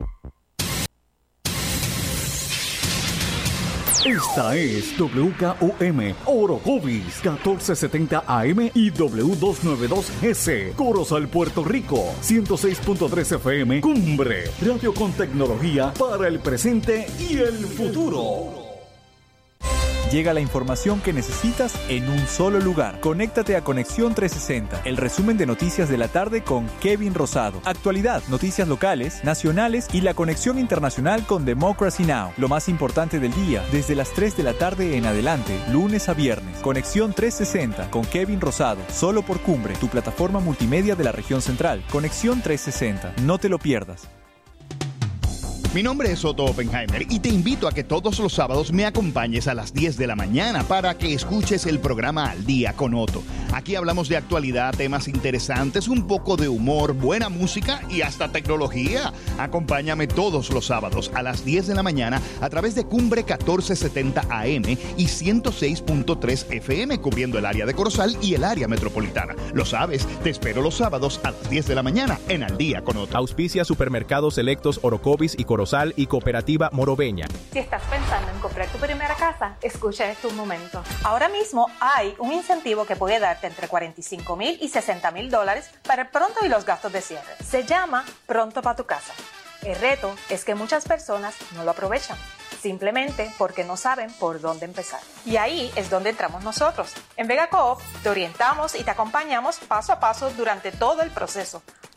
Esta es W K O M Orocovis catorce setenta A M y W doscientos noventa y dos G C Corozal, Puerto Rico ciento seis punto tres F M Cumbre, radio con tecnología para el presente y el futuro. Llega la información que necesitas en un solo lugar. Conéctate a Conexión trescientos sesenta, el resumen de noticias de la tarde con Kevin Rosado. Actualidad, noticias locales, nacionales y la conexión internacional con Democracy Now! Lo más importante del día, desde las tres de la tarde en adelante, lunes a viernes. Conexión trescientos sesenta con Kevin Rosado, solo por Cumbre, tu plataforma multimedia de la región central. Conexión trescientos sesenta, no te lo pierdas. Mi nombre es Otto Oppenheimer y te invito a que todos los sábados me acompañes a las diez de la mañana para que escuches el programa Al Día con Otto. Aquí hablamos de actualidad, temas interesantes, un poco de humor, buena música y hasta tecnología. Acompáñame todos los sábados a las diez de la mañana a través de Cumbre catorce setenta A M y ciento seis punto tres F M, cubriendo el área de Corozal y el área metropolitana. Lo sabes, te espero los sábados a las diez de la mañana en Al Día con Otto. Auspicia Supermercados Selectos Orocovis y Corozal y Cooperativa Morobeña. Si estás pensando en comprar tu primera casa, escucha este un momento. Ahora mismo hay un incentivo que puede darte entre cuarenta y cinco mil y sesenta mil dólares para el pronto y los gastos de cierre. Se llama Pronto para tu casa. El reto es que muchas personas no lo aprovechan, simplemente porque no saben por dónde empezar. Y ahí es donde entramos nosotros. En Vega Coop te orientamos y te acompañamos paso a paso durante todo el proceso,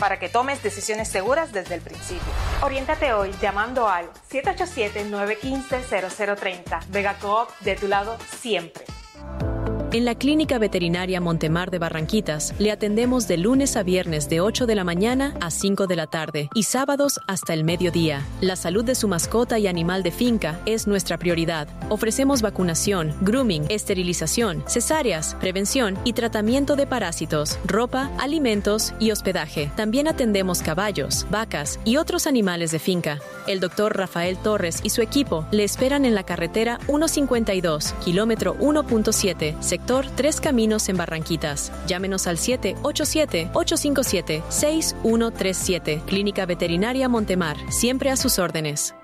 para que tomes decisiones seguras desde el principio. Oriéntate hoy llamando al siete ocho siete, nueve uno cinco, cero cero tres cero. Vega Coop, de tu lado siempre. En la Clínica Veterinaria Montemar de Barranquitas le atendemos de lunes a viernes de ocho de la mañana a cinco de la tarde y sábados hasta el mediodía. La salud de su mascota y animal de finca es nuestra prioridad. Ofrecemos vacunación, grooming, esterilización, cesáreas, prevención y tratamiento de parásitos, ropa, alimentos y hospedaje. También atendemos caballos, vacas y otros animales de finca. El doctor Rafael Torres y su equipo le esperan en la carretera ciento cincuenta y dos, kilómetro uno punto siete, sector Tres Caminos en Barranquitas. Llámenos al siete ocho siete, ocho cinco siete, seis uno tres siete. Clínica Veterinaria Montemar, siempre a sus órdenes.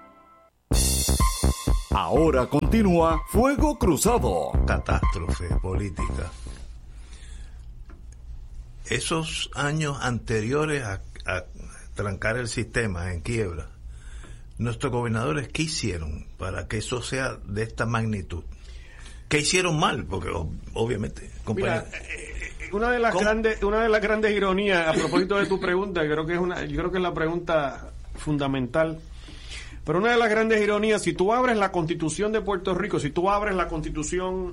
Ahora continúa Fuego Cruzado. Catástrofe política. Esos años anteriores a, a trancar el sistema en quiebra, nuestros gobernadores, ¿qué hicieron para que eso sea de esta magnitud? ¿Qué hicieron mal? Porque obviamente, compañía... Mira, eh, una de las ¿Cómo? grandes, una de las grandes ironías a propósito de tu pregunta, creo que es una, yo creo que es la pregunta fundamental. Pero una de las grandes ironías, si tú abres la Constitución de Puerto Rico, si tú abres la Constitución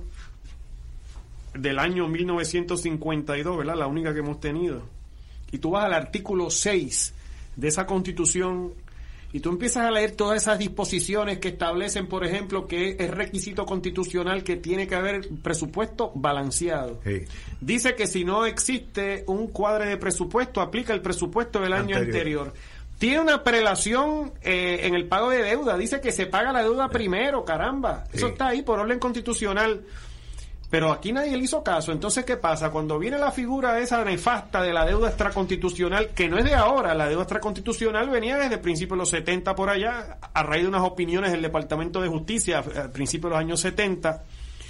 del año mil novecientos cincuenta y dos, ¿verdad? La única que hemos tenido, y tú vas al artículo seis de esa Constitución y tú empiezas a leer todas esas disposiciones que establecen, por ejemplo, que es requisito constitucional que tiene que haber presupuesto balanceado. Sí. Dice que si no existe un cuadre de presupuesto, aplica el presupuesto del año anterior. anterior. Tiene una prelación eh, en el pago de deuda. Dice que se paga la deuda primero, caramba. Sí. Eso está ahí por orden constitucional. Pero aquí nadie le hizo caso. Entonces, ¿qué pasa? Cuando viene la figura esa nefasta de la deuda extraconstitucional, que no es de ahora, la deuda extraconstitucional venía desde principios de los setenta por allá, a raíz de unas opiniones del Departamento de Justicia a principios de los años setenta.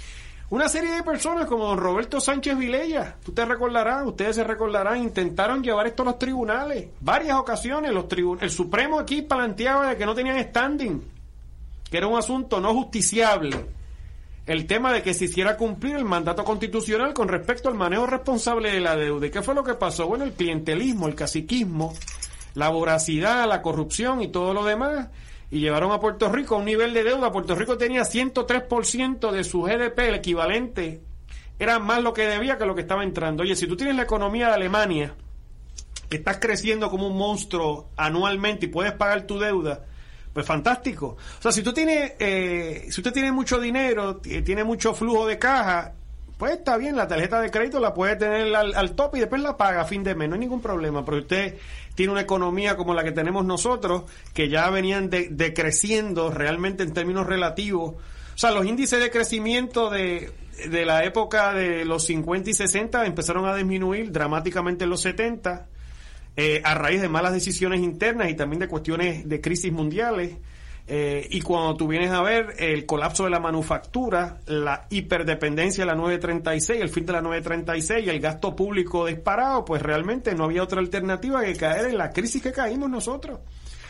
Una serie de personas como don Roberto Sánchez Vilella, tú te recordarás, ustedes se recordarán, intentaron llevar esto a los tribunales. Varias ocasiones los tribun- el Supremo aquí planteaba de que no tenían standing, que era un asunto no justiciable. El tema de que se hiciera cumplir el mandato constitucional con respecto al manejo responsable de la deuda. ¿Y qué fue lo que pasó? Bueno, el clientelismo, el caciquismo, la voracidad, la corrupción y todo lo demás, y llevaron a Puerto Rico a un nivel de deuda. Puerto Rico tenía ciento tres por ciento de su G D P, el equivalente, era más lo que debía que lo que estaba entrando. Oye, si tú tienes la economía de Alemania, que estás creciendo como un monstruo anualmente y puedes pagar tu deuda, pues fantástico. O sea, si tú tienes, eh, si usted tiene mucho dinero, t- tiene mucho flujo de caja, pues está bien, la tarjeta de crédito la puede tener al, al top y después la paga a fin de mes, no hay ningún problema. Pero usted tiene una economía como la que tenemos nosotros, que ya venían de, decreciendo realmente en términos relativos. O sea, los índices de crecimiento de, de la época de los cincuenta y sesenta empezaron a disminuir dramáticamente en los setenta. Eh, a raíz de malas decisiones internas y también de cuestiones de crisis mundiales. Eh, y cuando tú vienes a ver el colapso de la manufactura, la hiperdependencia de la nueve treinta y seis, el fin de la nueve treinta y seis y el gasto público disparado, pues realmente no había otra alternativa que caer en la crisis que caímos nosotros.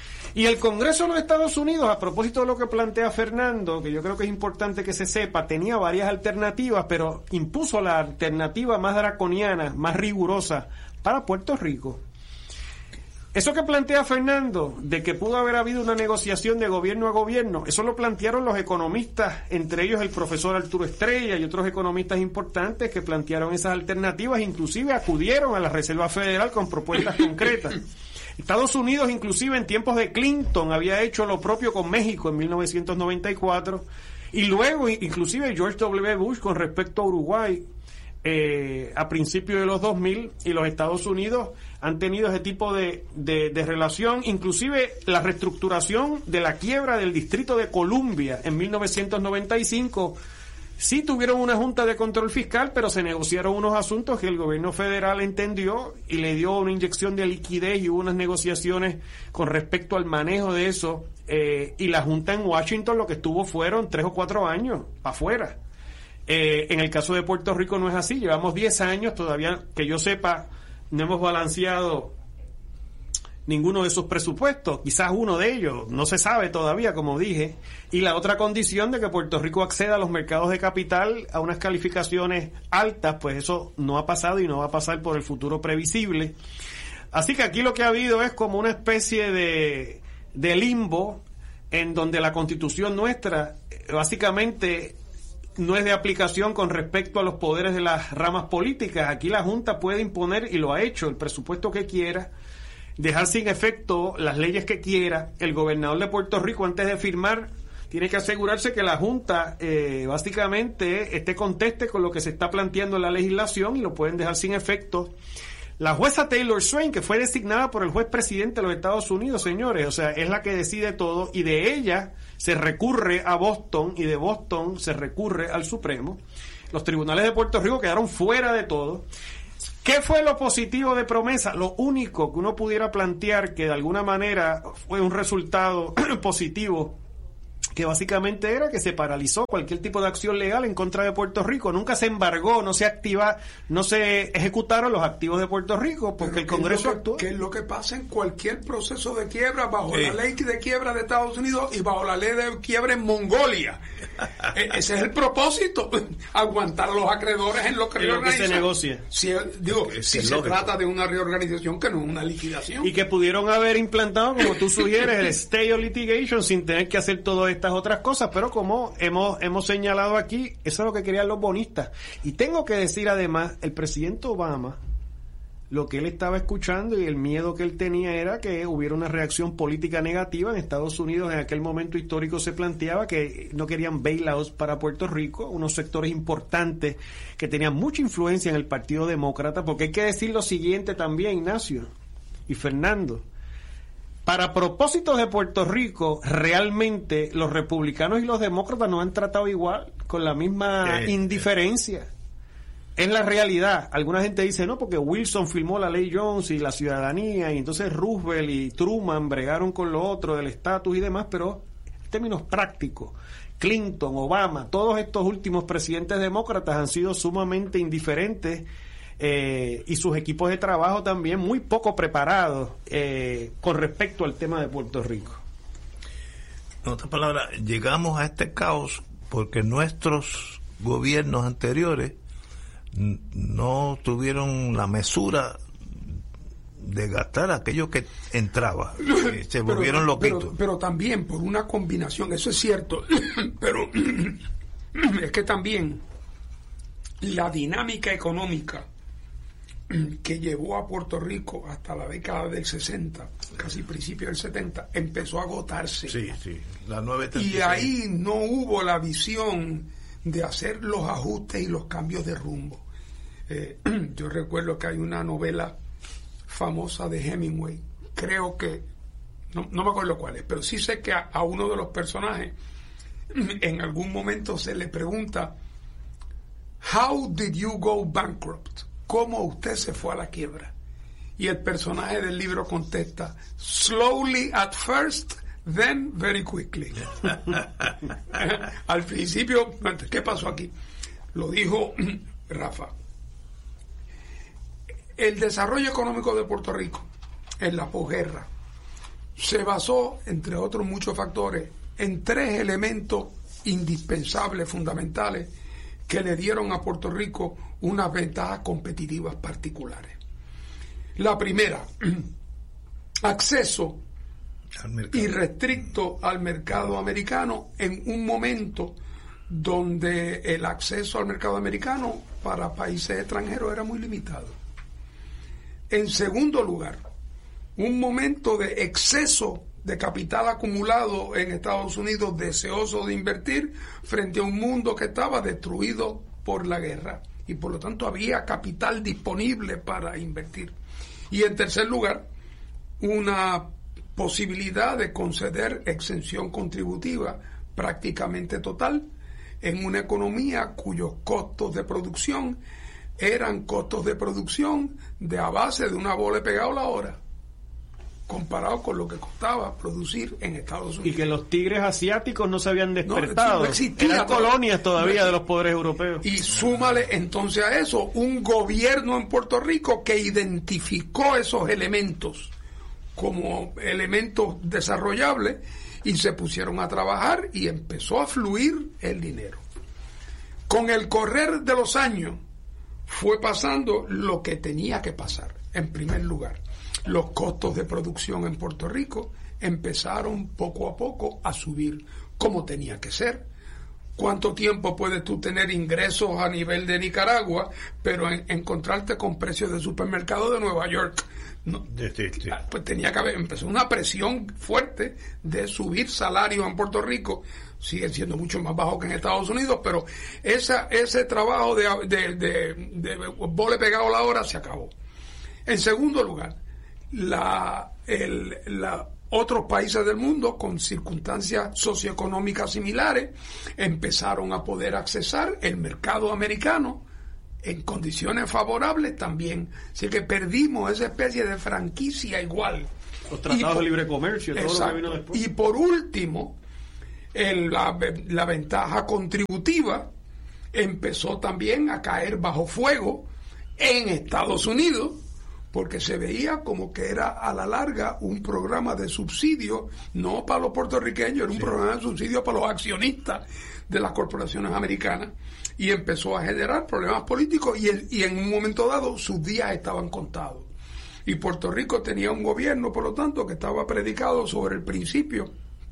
Y el Congreso de los Estados Unidos, a propósito de lo que plantea Fernando, que yo creo que es importante que se sepa, tenía varias alternativas, pero impuso la alternativa más draconiana, más rigurosa para Puerto Rico. Eso que plantea Fernando, de que pudo haber habido una negociación de gobierno a gobierno, eso lo plantearon los economistas, entre ellos el profesor Arturo Estrella y otros economistas importantes que plantearon esas alternativas, inclusive acudieron a la Reserva Federal con propuestas concretas. Estados Unidos, inclusive en tiempos de Clinton, había hecho lo propio con México en mil novecientos noventa y cuatro, y luego inclusive George W. Bush con respecto a Uruguay eh, a principios de los dos mil, y los Estados Unidos han tenido ese tipo de, de, de relación, inclusive la reestructuración de la quiebra del Distrito de Columbia en mil novecientos noventa y cinco. Sí tuvieron una junta de control fiscal, pero se negociaron unos asuntos que el gobierno federal entendió y le dio una inyección de liquidez y hubo unas negociaciones con respecto al manejo de eso, eh, y la junta en Washington lo que estuvo fueron tres o cuatro años para afuera. Eh, en el caso de Puerto Rico no es así, llevamos diez años, todavía que yo sepa no hemos balanceado ninguno de esos presupuestos, quizás uno de ellos, no se sabe todavía, como dije, y la otra condición de que Puerto Rico acceda a los mercados de capital a unas calificaciones altas, pues eso no ha pasado y no va a pasar por el futuro previsible. Así que aquí lo que ha habido es como una especie de, de limbo en donde la Constitución nuestra básicamente no es de aplicación con respecto a los poderes de las ramas políticas. Aquí la Junta puede imponer, y lo ha hecho, el presupuesto que quiera, dejar sin efecto las leyes que quiera. El gobernador de Puerto Rico, antes de firmar, tiene que asegurarse que la Junta eh, básicamente esté conteste con lo que se está planteando en la legislación, y lo pueden dejar sin efecto. La jueza Taylor Swain, que fue designada por el juez presidente de los Estados Unidos, señores, o sea, es la que decide todo, y de ella se recurre a Boston, y de Boston se recurre al Supremo. Los tribunales de Puerto Rico quedaron fuera de todo. ¿Qué fue lo positivo de Promesa? Lo único que uno pudiera plantear que de alguna manera fue un resultado positivo, que básicamente era que se paralizó cualquier tipo de acción legal en contra de Puerto Rico. Nunca se embargó, no se activa, no se ejecutaron los activos de Puerto Rico, porque el Congreso actuó. ¿Qué es lo que pasa en cualquier proceso de quiebra bajo sí. la ley de quiebra de Estados Unidos y bajo la ley de quiebra en Mongolia? Ese es el propósito, aguantar a los acreedores en lo que reorganizan. Se negocia. Si, digo, es si se lógico. Trata de una reorganización que no es una liquidación. Y que pudieron haber implantado, como tú sugieres, el stay of litigation sin tener que hacer todas estas otras cosas, pero como hemos hemos señalado aquí, eso es lo que querían los bonistas. Y tengo que decir además, el presidente Obama, lo que él estaba escuchando y el miedo que él tenía era que hubiera una reacción política negativa en Estados Unidos. En aquel momento histórico se planteaba que no querían bailouts para Puerto Rico, unos sectores importantes que tenían mucha influencia en el Partido Demócrata, porque hay que decir lo siguiente también, Ignacio y Fernando. Para propósitos de Puerto Rico, realmente los republicanos y los demócratas no han tratado igual, con la misma sí, indiferencia. Sí. Es la realidad. Alguna gente dice, no, porque Wilson firmó la ley Jones y la ciudadanía, y entonces Roosevelt y Truman bregaron con lo otro del estatus y demás, pero en términos prácticos, Clinton, Obama, todos estos últimos presidentes demócratas han sido sumamente indiferentes, eh, y sus equipos de trabajo también muy poco preparados eh, con respecto al tema de Puerto Rico. En otras palabras, llegamos a este caos porque nuestros gobiernos anteriores no tuvieron la mesura de gastar aquello que entraba, eh, se volvieron pero, loquitos. Pero, pero también por una combinación, eso es cierto, pero es que también la dinámica económica que llevó a Puerto Rico hasta la década del sesenta, casi principio del setenta, empezó a agotarse. Sí, sí, la nueve treinta y seis. Y ahí no hubo la visión de hacer los ajustes y los cambios de rumbo. Eh, yo recuerdo que hay una novela famosa de Hemingway, creo que, no, no me acuerdo cuál es, pero sí sé que a, a uno de los personajes en algún momento se le pregunta, "How did you go bankrupt?" ¿Cómo usted se fue a la quiebra? Y el personaje del libro contesta, "Slowly at first, then very quickly." Al principio, ¿qué pasó aquí? Lo dijo Rafa. El desarrollo económico de Puerto Rico en la posguerra se basó, entre otros muchos factores, en tres elementos indispensables, fundamentales, que le dieron a Puerto Rico unas ventajas competitivas particulares. La primera, acceso irrestricto al mercado americano en un momento donde el acceso al mercado americano para países extranjeros era muy limitado. En segundo lugar, un momento de exceso de capital acumulado en Estados Unidos, deseoso de invertir frente a un mundo que estaba destruido por la guerra, y por lo tanto había capital disponible para invertir. Y en tercer lugar, una posibilidad de conceder exención contributiva prácticamente total en una economía cuyos costos de producción eran costos de producción de a base de una bola pegada a la hora, comparado con lo que costaba producir en Estados Unidos. Y que los tigres asiáticos no se habían despertado. No, no existía, eran colonias todavía no, de los poderes europeos. Y súmale entonces a eso un gobierno en Puerto Rico que identificó esos elementos como elementos desarrollables y se pusieron a trabajar y empezó a fluir el dinero. Con el correr de los años fue pasando lo que tenía que pasar. En primer lugar, los costos de producción en Puerto Rico empezaron poco a poco a subir como tenía que ser. ¿Cuánto tiempo puedes tú tener ingresos a nivel de Nicaragua, pero en, encontrarte con precios de supermercado de Nueva York? No, sí, sí. Pues tenía que haber, empezó una presión fuerte de subir salarios en Puerto Rico. Siguen siendo mucho más bajos que en Estados Unidos, pero esa, ese trabajo de, de, de, de vole pegado a la hora se acabó. En segundo lugar, la, el, la otros países del mundo con circunstancias socioeconómicas similares empezaron a poder accesar el mercado americano en condiciones favorables también. Así que perdimos esa especie de franquicia igual. Los tratados por, de libre comercio, todo exacto, lo que vino después. Y por último, el, la, la ventaja contributiva empezó también a caer bajo fuego en Estados Unidos, porque se veía como que era a la larga un programa de subsidio, no para los puertorriqueños, era un sí. programa de subsidio para los accionistas de las corporaciones americanas, y empezó a generar problemas políticos, y, el, y en un momento dado sus días estaban contados. Y Puerto Rico tenía un gobierno, por lo tanto, que estaba predicado sobre el principio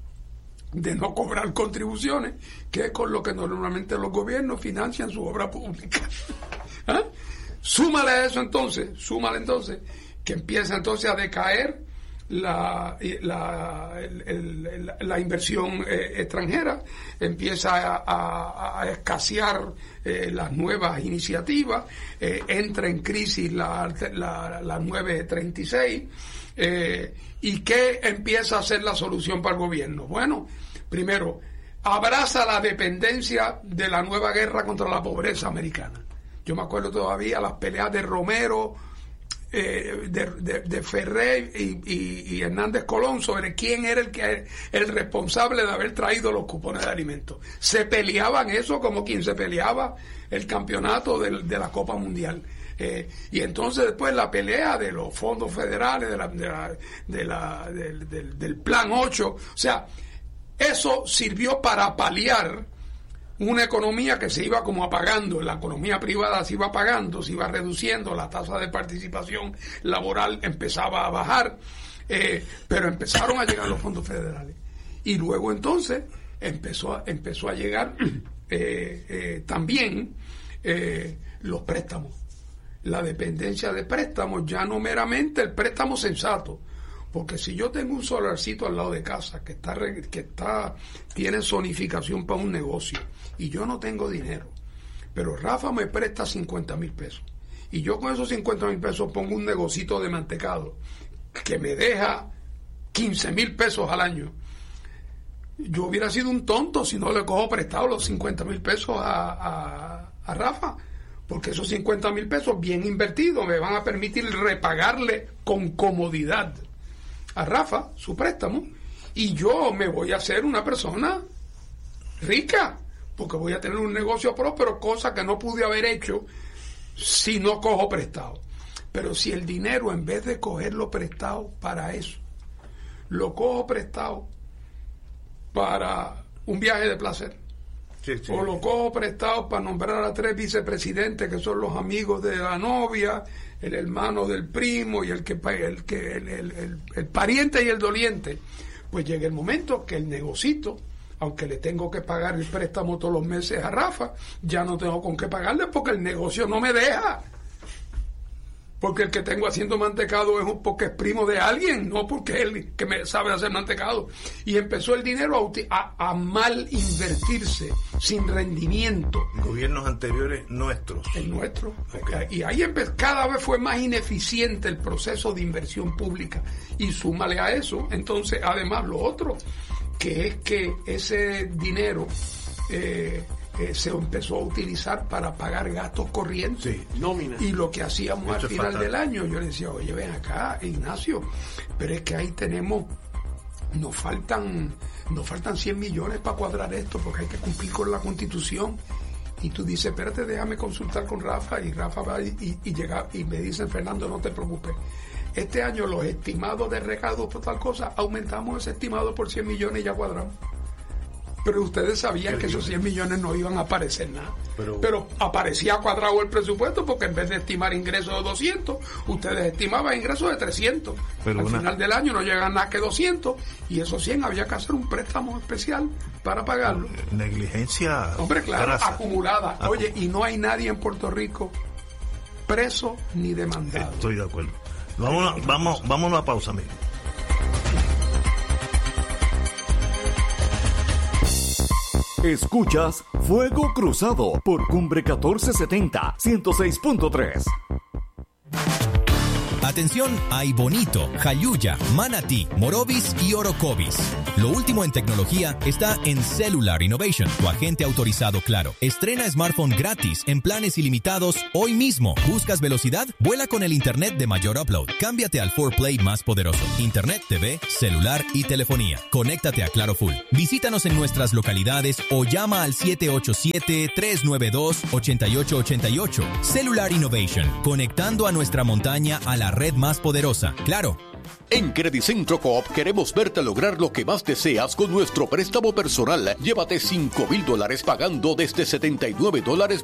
de no cobrar contribuciones, que es con lo que normalmente los gobiernos financian su obra pública. ¿Ah? Súmale a eso entonces, súmale entonces, que empieza entonces a decaer la, la, el, el, la inversión eh, extranjera, empieza a, a, a escasear eh, las nuevas iniciativas, eh, entra en crisis la, la, la nueve treinta y seis, eh, ¿y qué empieza a ser la solución para el gobierno? Bueno, primero, abraza la dependencia de la nueva guerra contra la pobreza americana. Yo me acuerdo todavía las peleas de Romero, eh, de, de, de Ferrer y, y, y Hernández Colón sobre quién era el que el responsable de haber traído los cupones de alimentos. Se peleaban eso como quien se peleaba el campeonato de, de la Copa Mundial. Eh, y entonces después la pelea de los fondos federales, de la, de la, de la, del, del, del Plan ocho. O sea, eso sirvió para paliar una economía que se iba como apagando, la economía privada se iba apagando, se iba reduciendo, la tasa de participación laboral empezaba a bajar, eh, pero empezaron a llegar los fondos federales. Y luego entonces empezó a, empezó a llegar eh, eh, también eh, los préstamos. La dependencia de préstamos, ya no meramente el préstamo sensato, porque si yo tengo un solarcito al lado de casa que está que está tiene zonificación para un negocio y yo no tengo dinero, pero Rafa me presta cincuenta mil pesos y yo con esos cincuenta mil pesos pongo un negocito de mantecado que me deja quince mil pesos al año, yo hubiera sido un tonto si no le cojo prestado los cincuenta mil pesos a, a, a Rafa, porque esos cincuenta mil pesos bien invertidos me van a permitir repagarle con comodidad a Rafa su préstamo, y yo me voy a hacer una persona rica porque voy a tener un negocio próspero, cosa que no pude haber hecho si no cojo prestado. Pero si el dinero, en vez de cogerlo prestado para eso, lo cojo prestado para un viaje de placer, sí, sí. o lo cojo prestado para nombrar a tres vicepresidentes que son los amigos de la novia, el hermano del primo y el que el que el, el, el, el pariente y el doliente, pues llega el momento que el negocito, aunque le tengo que pagar el préstamo todos los meses a Rafa, ya no tengo con qué pagarle porque el negocio no me deja, porque el que tengo haciendo mantecado es un porque es primo de alguien, no porque él que me sabe hacer mantecado. Y empezó el dinero a, a, a mal invertirse, sin rendimiento. Gobiernos anteriores nuestros. El nuestro. Okay. Y ahí empezó, cada vez fue más ineficiente el proceso de inversión pública. Y súmale a eso, entonces, además lo otro, que es que ese dinero eh, Eh, se empezó a utilizar para pagar gastos corrientes, sí, nómina. Y lo que hacíamos Esto al final fatal. del año, yo le decía, oye, ven acá, Ignacio, pero es que ahí tenemos, nos faltan nos faltan cien millones para cuadrar esto, porque hay que cumplir con la Constitución. Y tú dices, espérate, déjame consultar con Rafa, y Rafa va y, y, y llega y me dice, Fernando, no te preocupes, este año los estimados de recaudos por tal cosa, aumentamos ese estimado por cien millones y ya cuadramos. Pero ustedes sabían que esos cien millones no iban a aparecer nada. Pero, pero aparecía cuadrado el presupuesto porque en vez de estimar ingresos de doscientos, ustedes estimaban ingresos de trescientos. Pero Al una... final del año no llegan nada que doscientos y esos cien había que hacer un préstamo especial para pagarlo. Negligencia. Hombre, claro, grasa. acumulada. Acum... Oye, y no hay nadie en Puerto Rico preso ni demandado. Estoy de acuerdo. Vamos, vamos, vamos a una pausa, amigo. Escuchas Fuego Cruzado por Cumbre catorce setenta, ciento seis punto tres. Atención a Bonito, Jayuya, Manatí, Morovis y Orocovis. Lo último en tecnología está en Cellular Innovation, tu agente autorizado Claro. Estrena smartphone gratis en planes ilimitados hoy mismo. ¿Buscas velocidad? Vuela con el internet de mayor upload. Cámbiate al cuatro Play más poderoso. Internet, T V, celular y telefonía. Conéctate a Claro Full. Visítanos en nuestras localidades o llama al siete ocho siete, tres nueve dos, ocho ocho ocho ocho. Cellular Innovation, conectando a nuestra montaña a la red más poderosa. Claro. En Credicentro Coop queremos verte lograr lo que más deseas con nuestro préstamo personal. Llévate cinco mil dólares pagando desde setenta y nueve dólares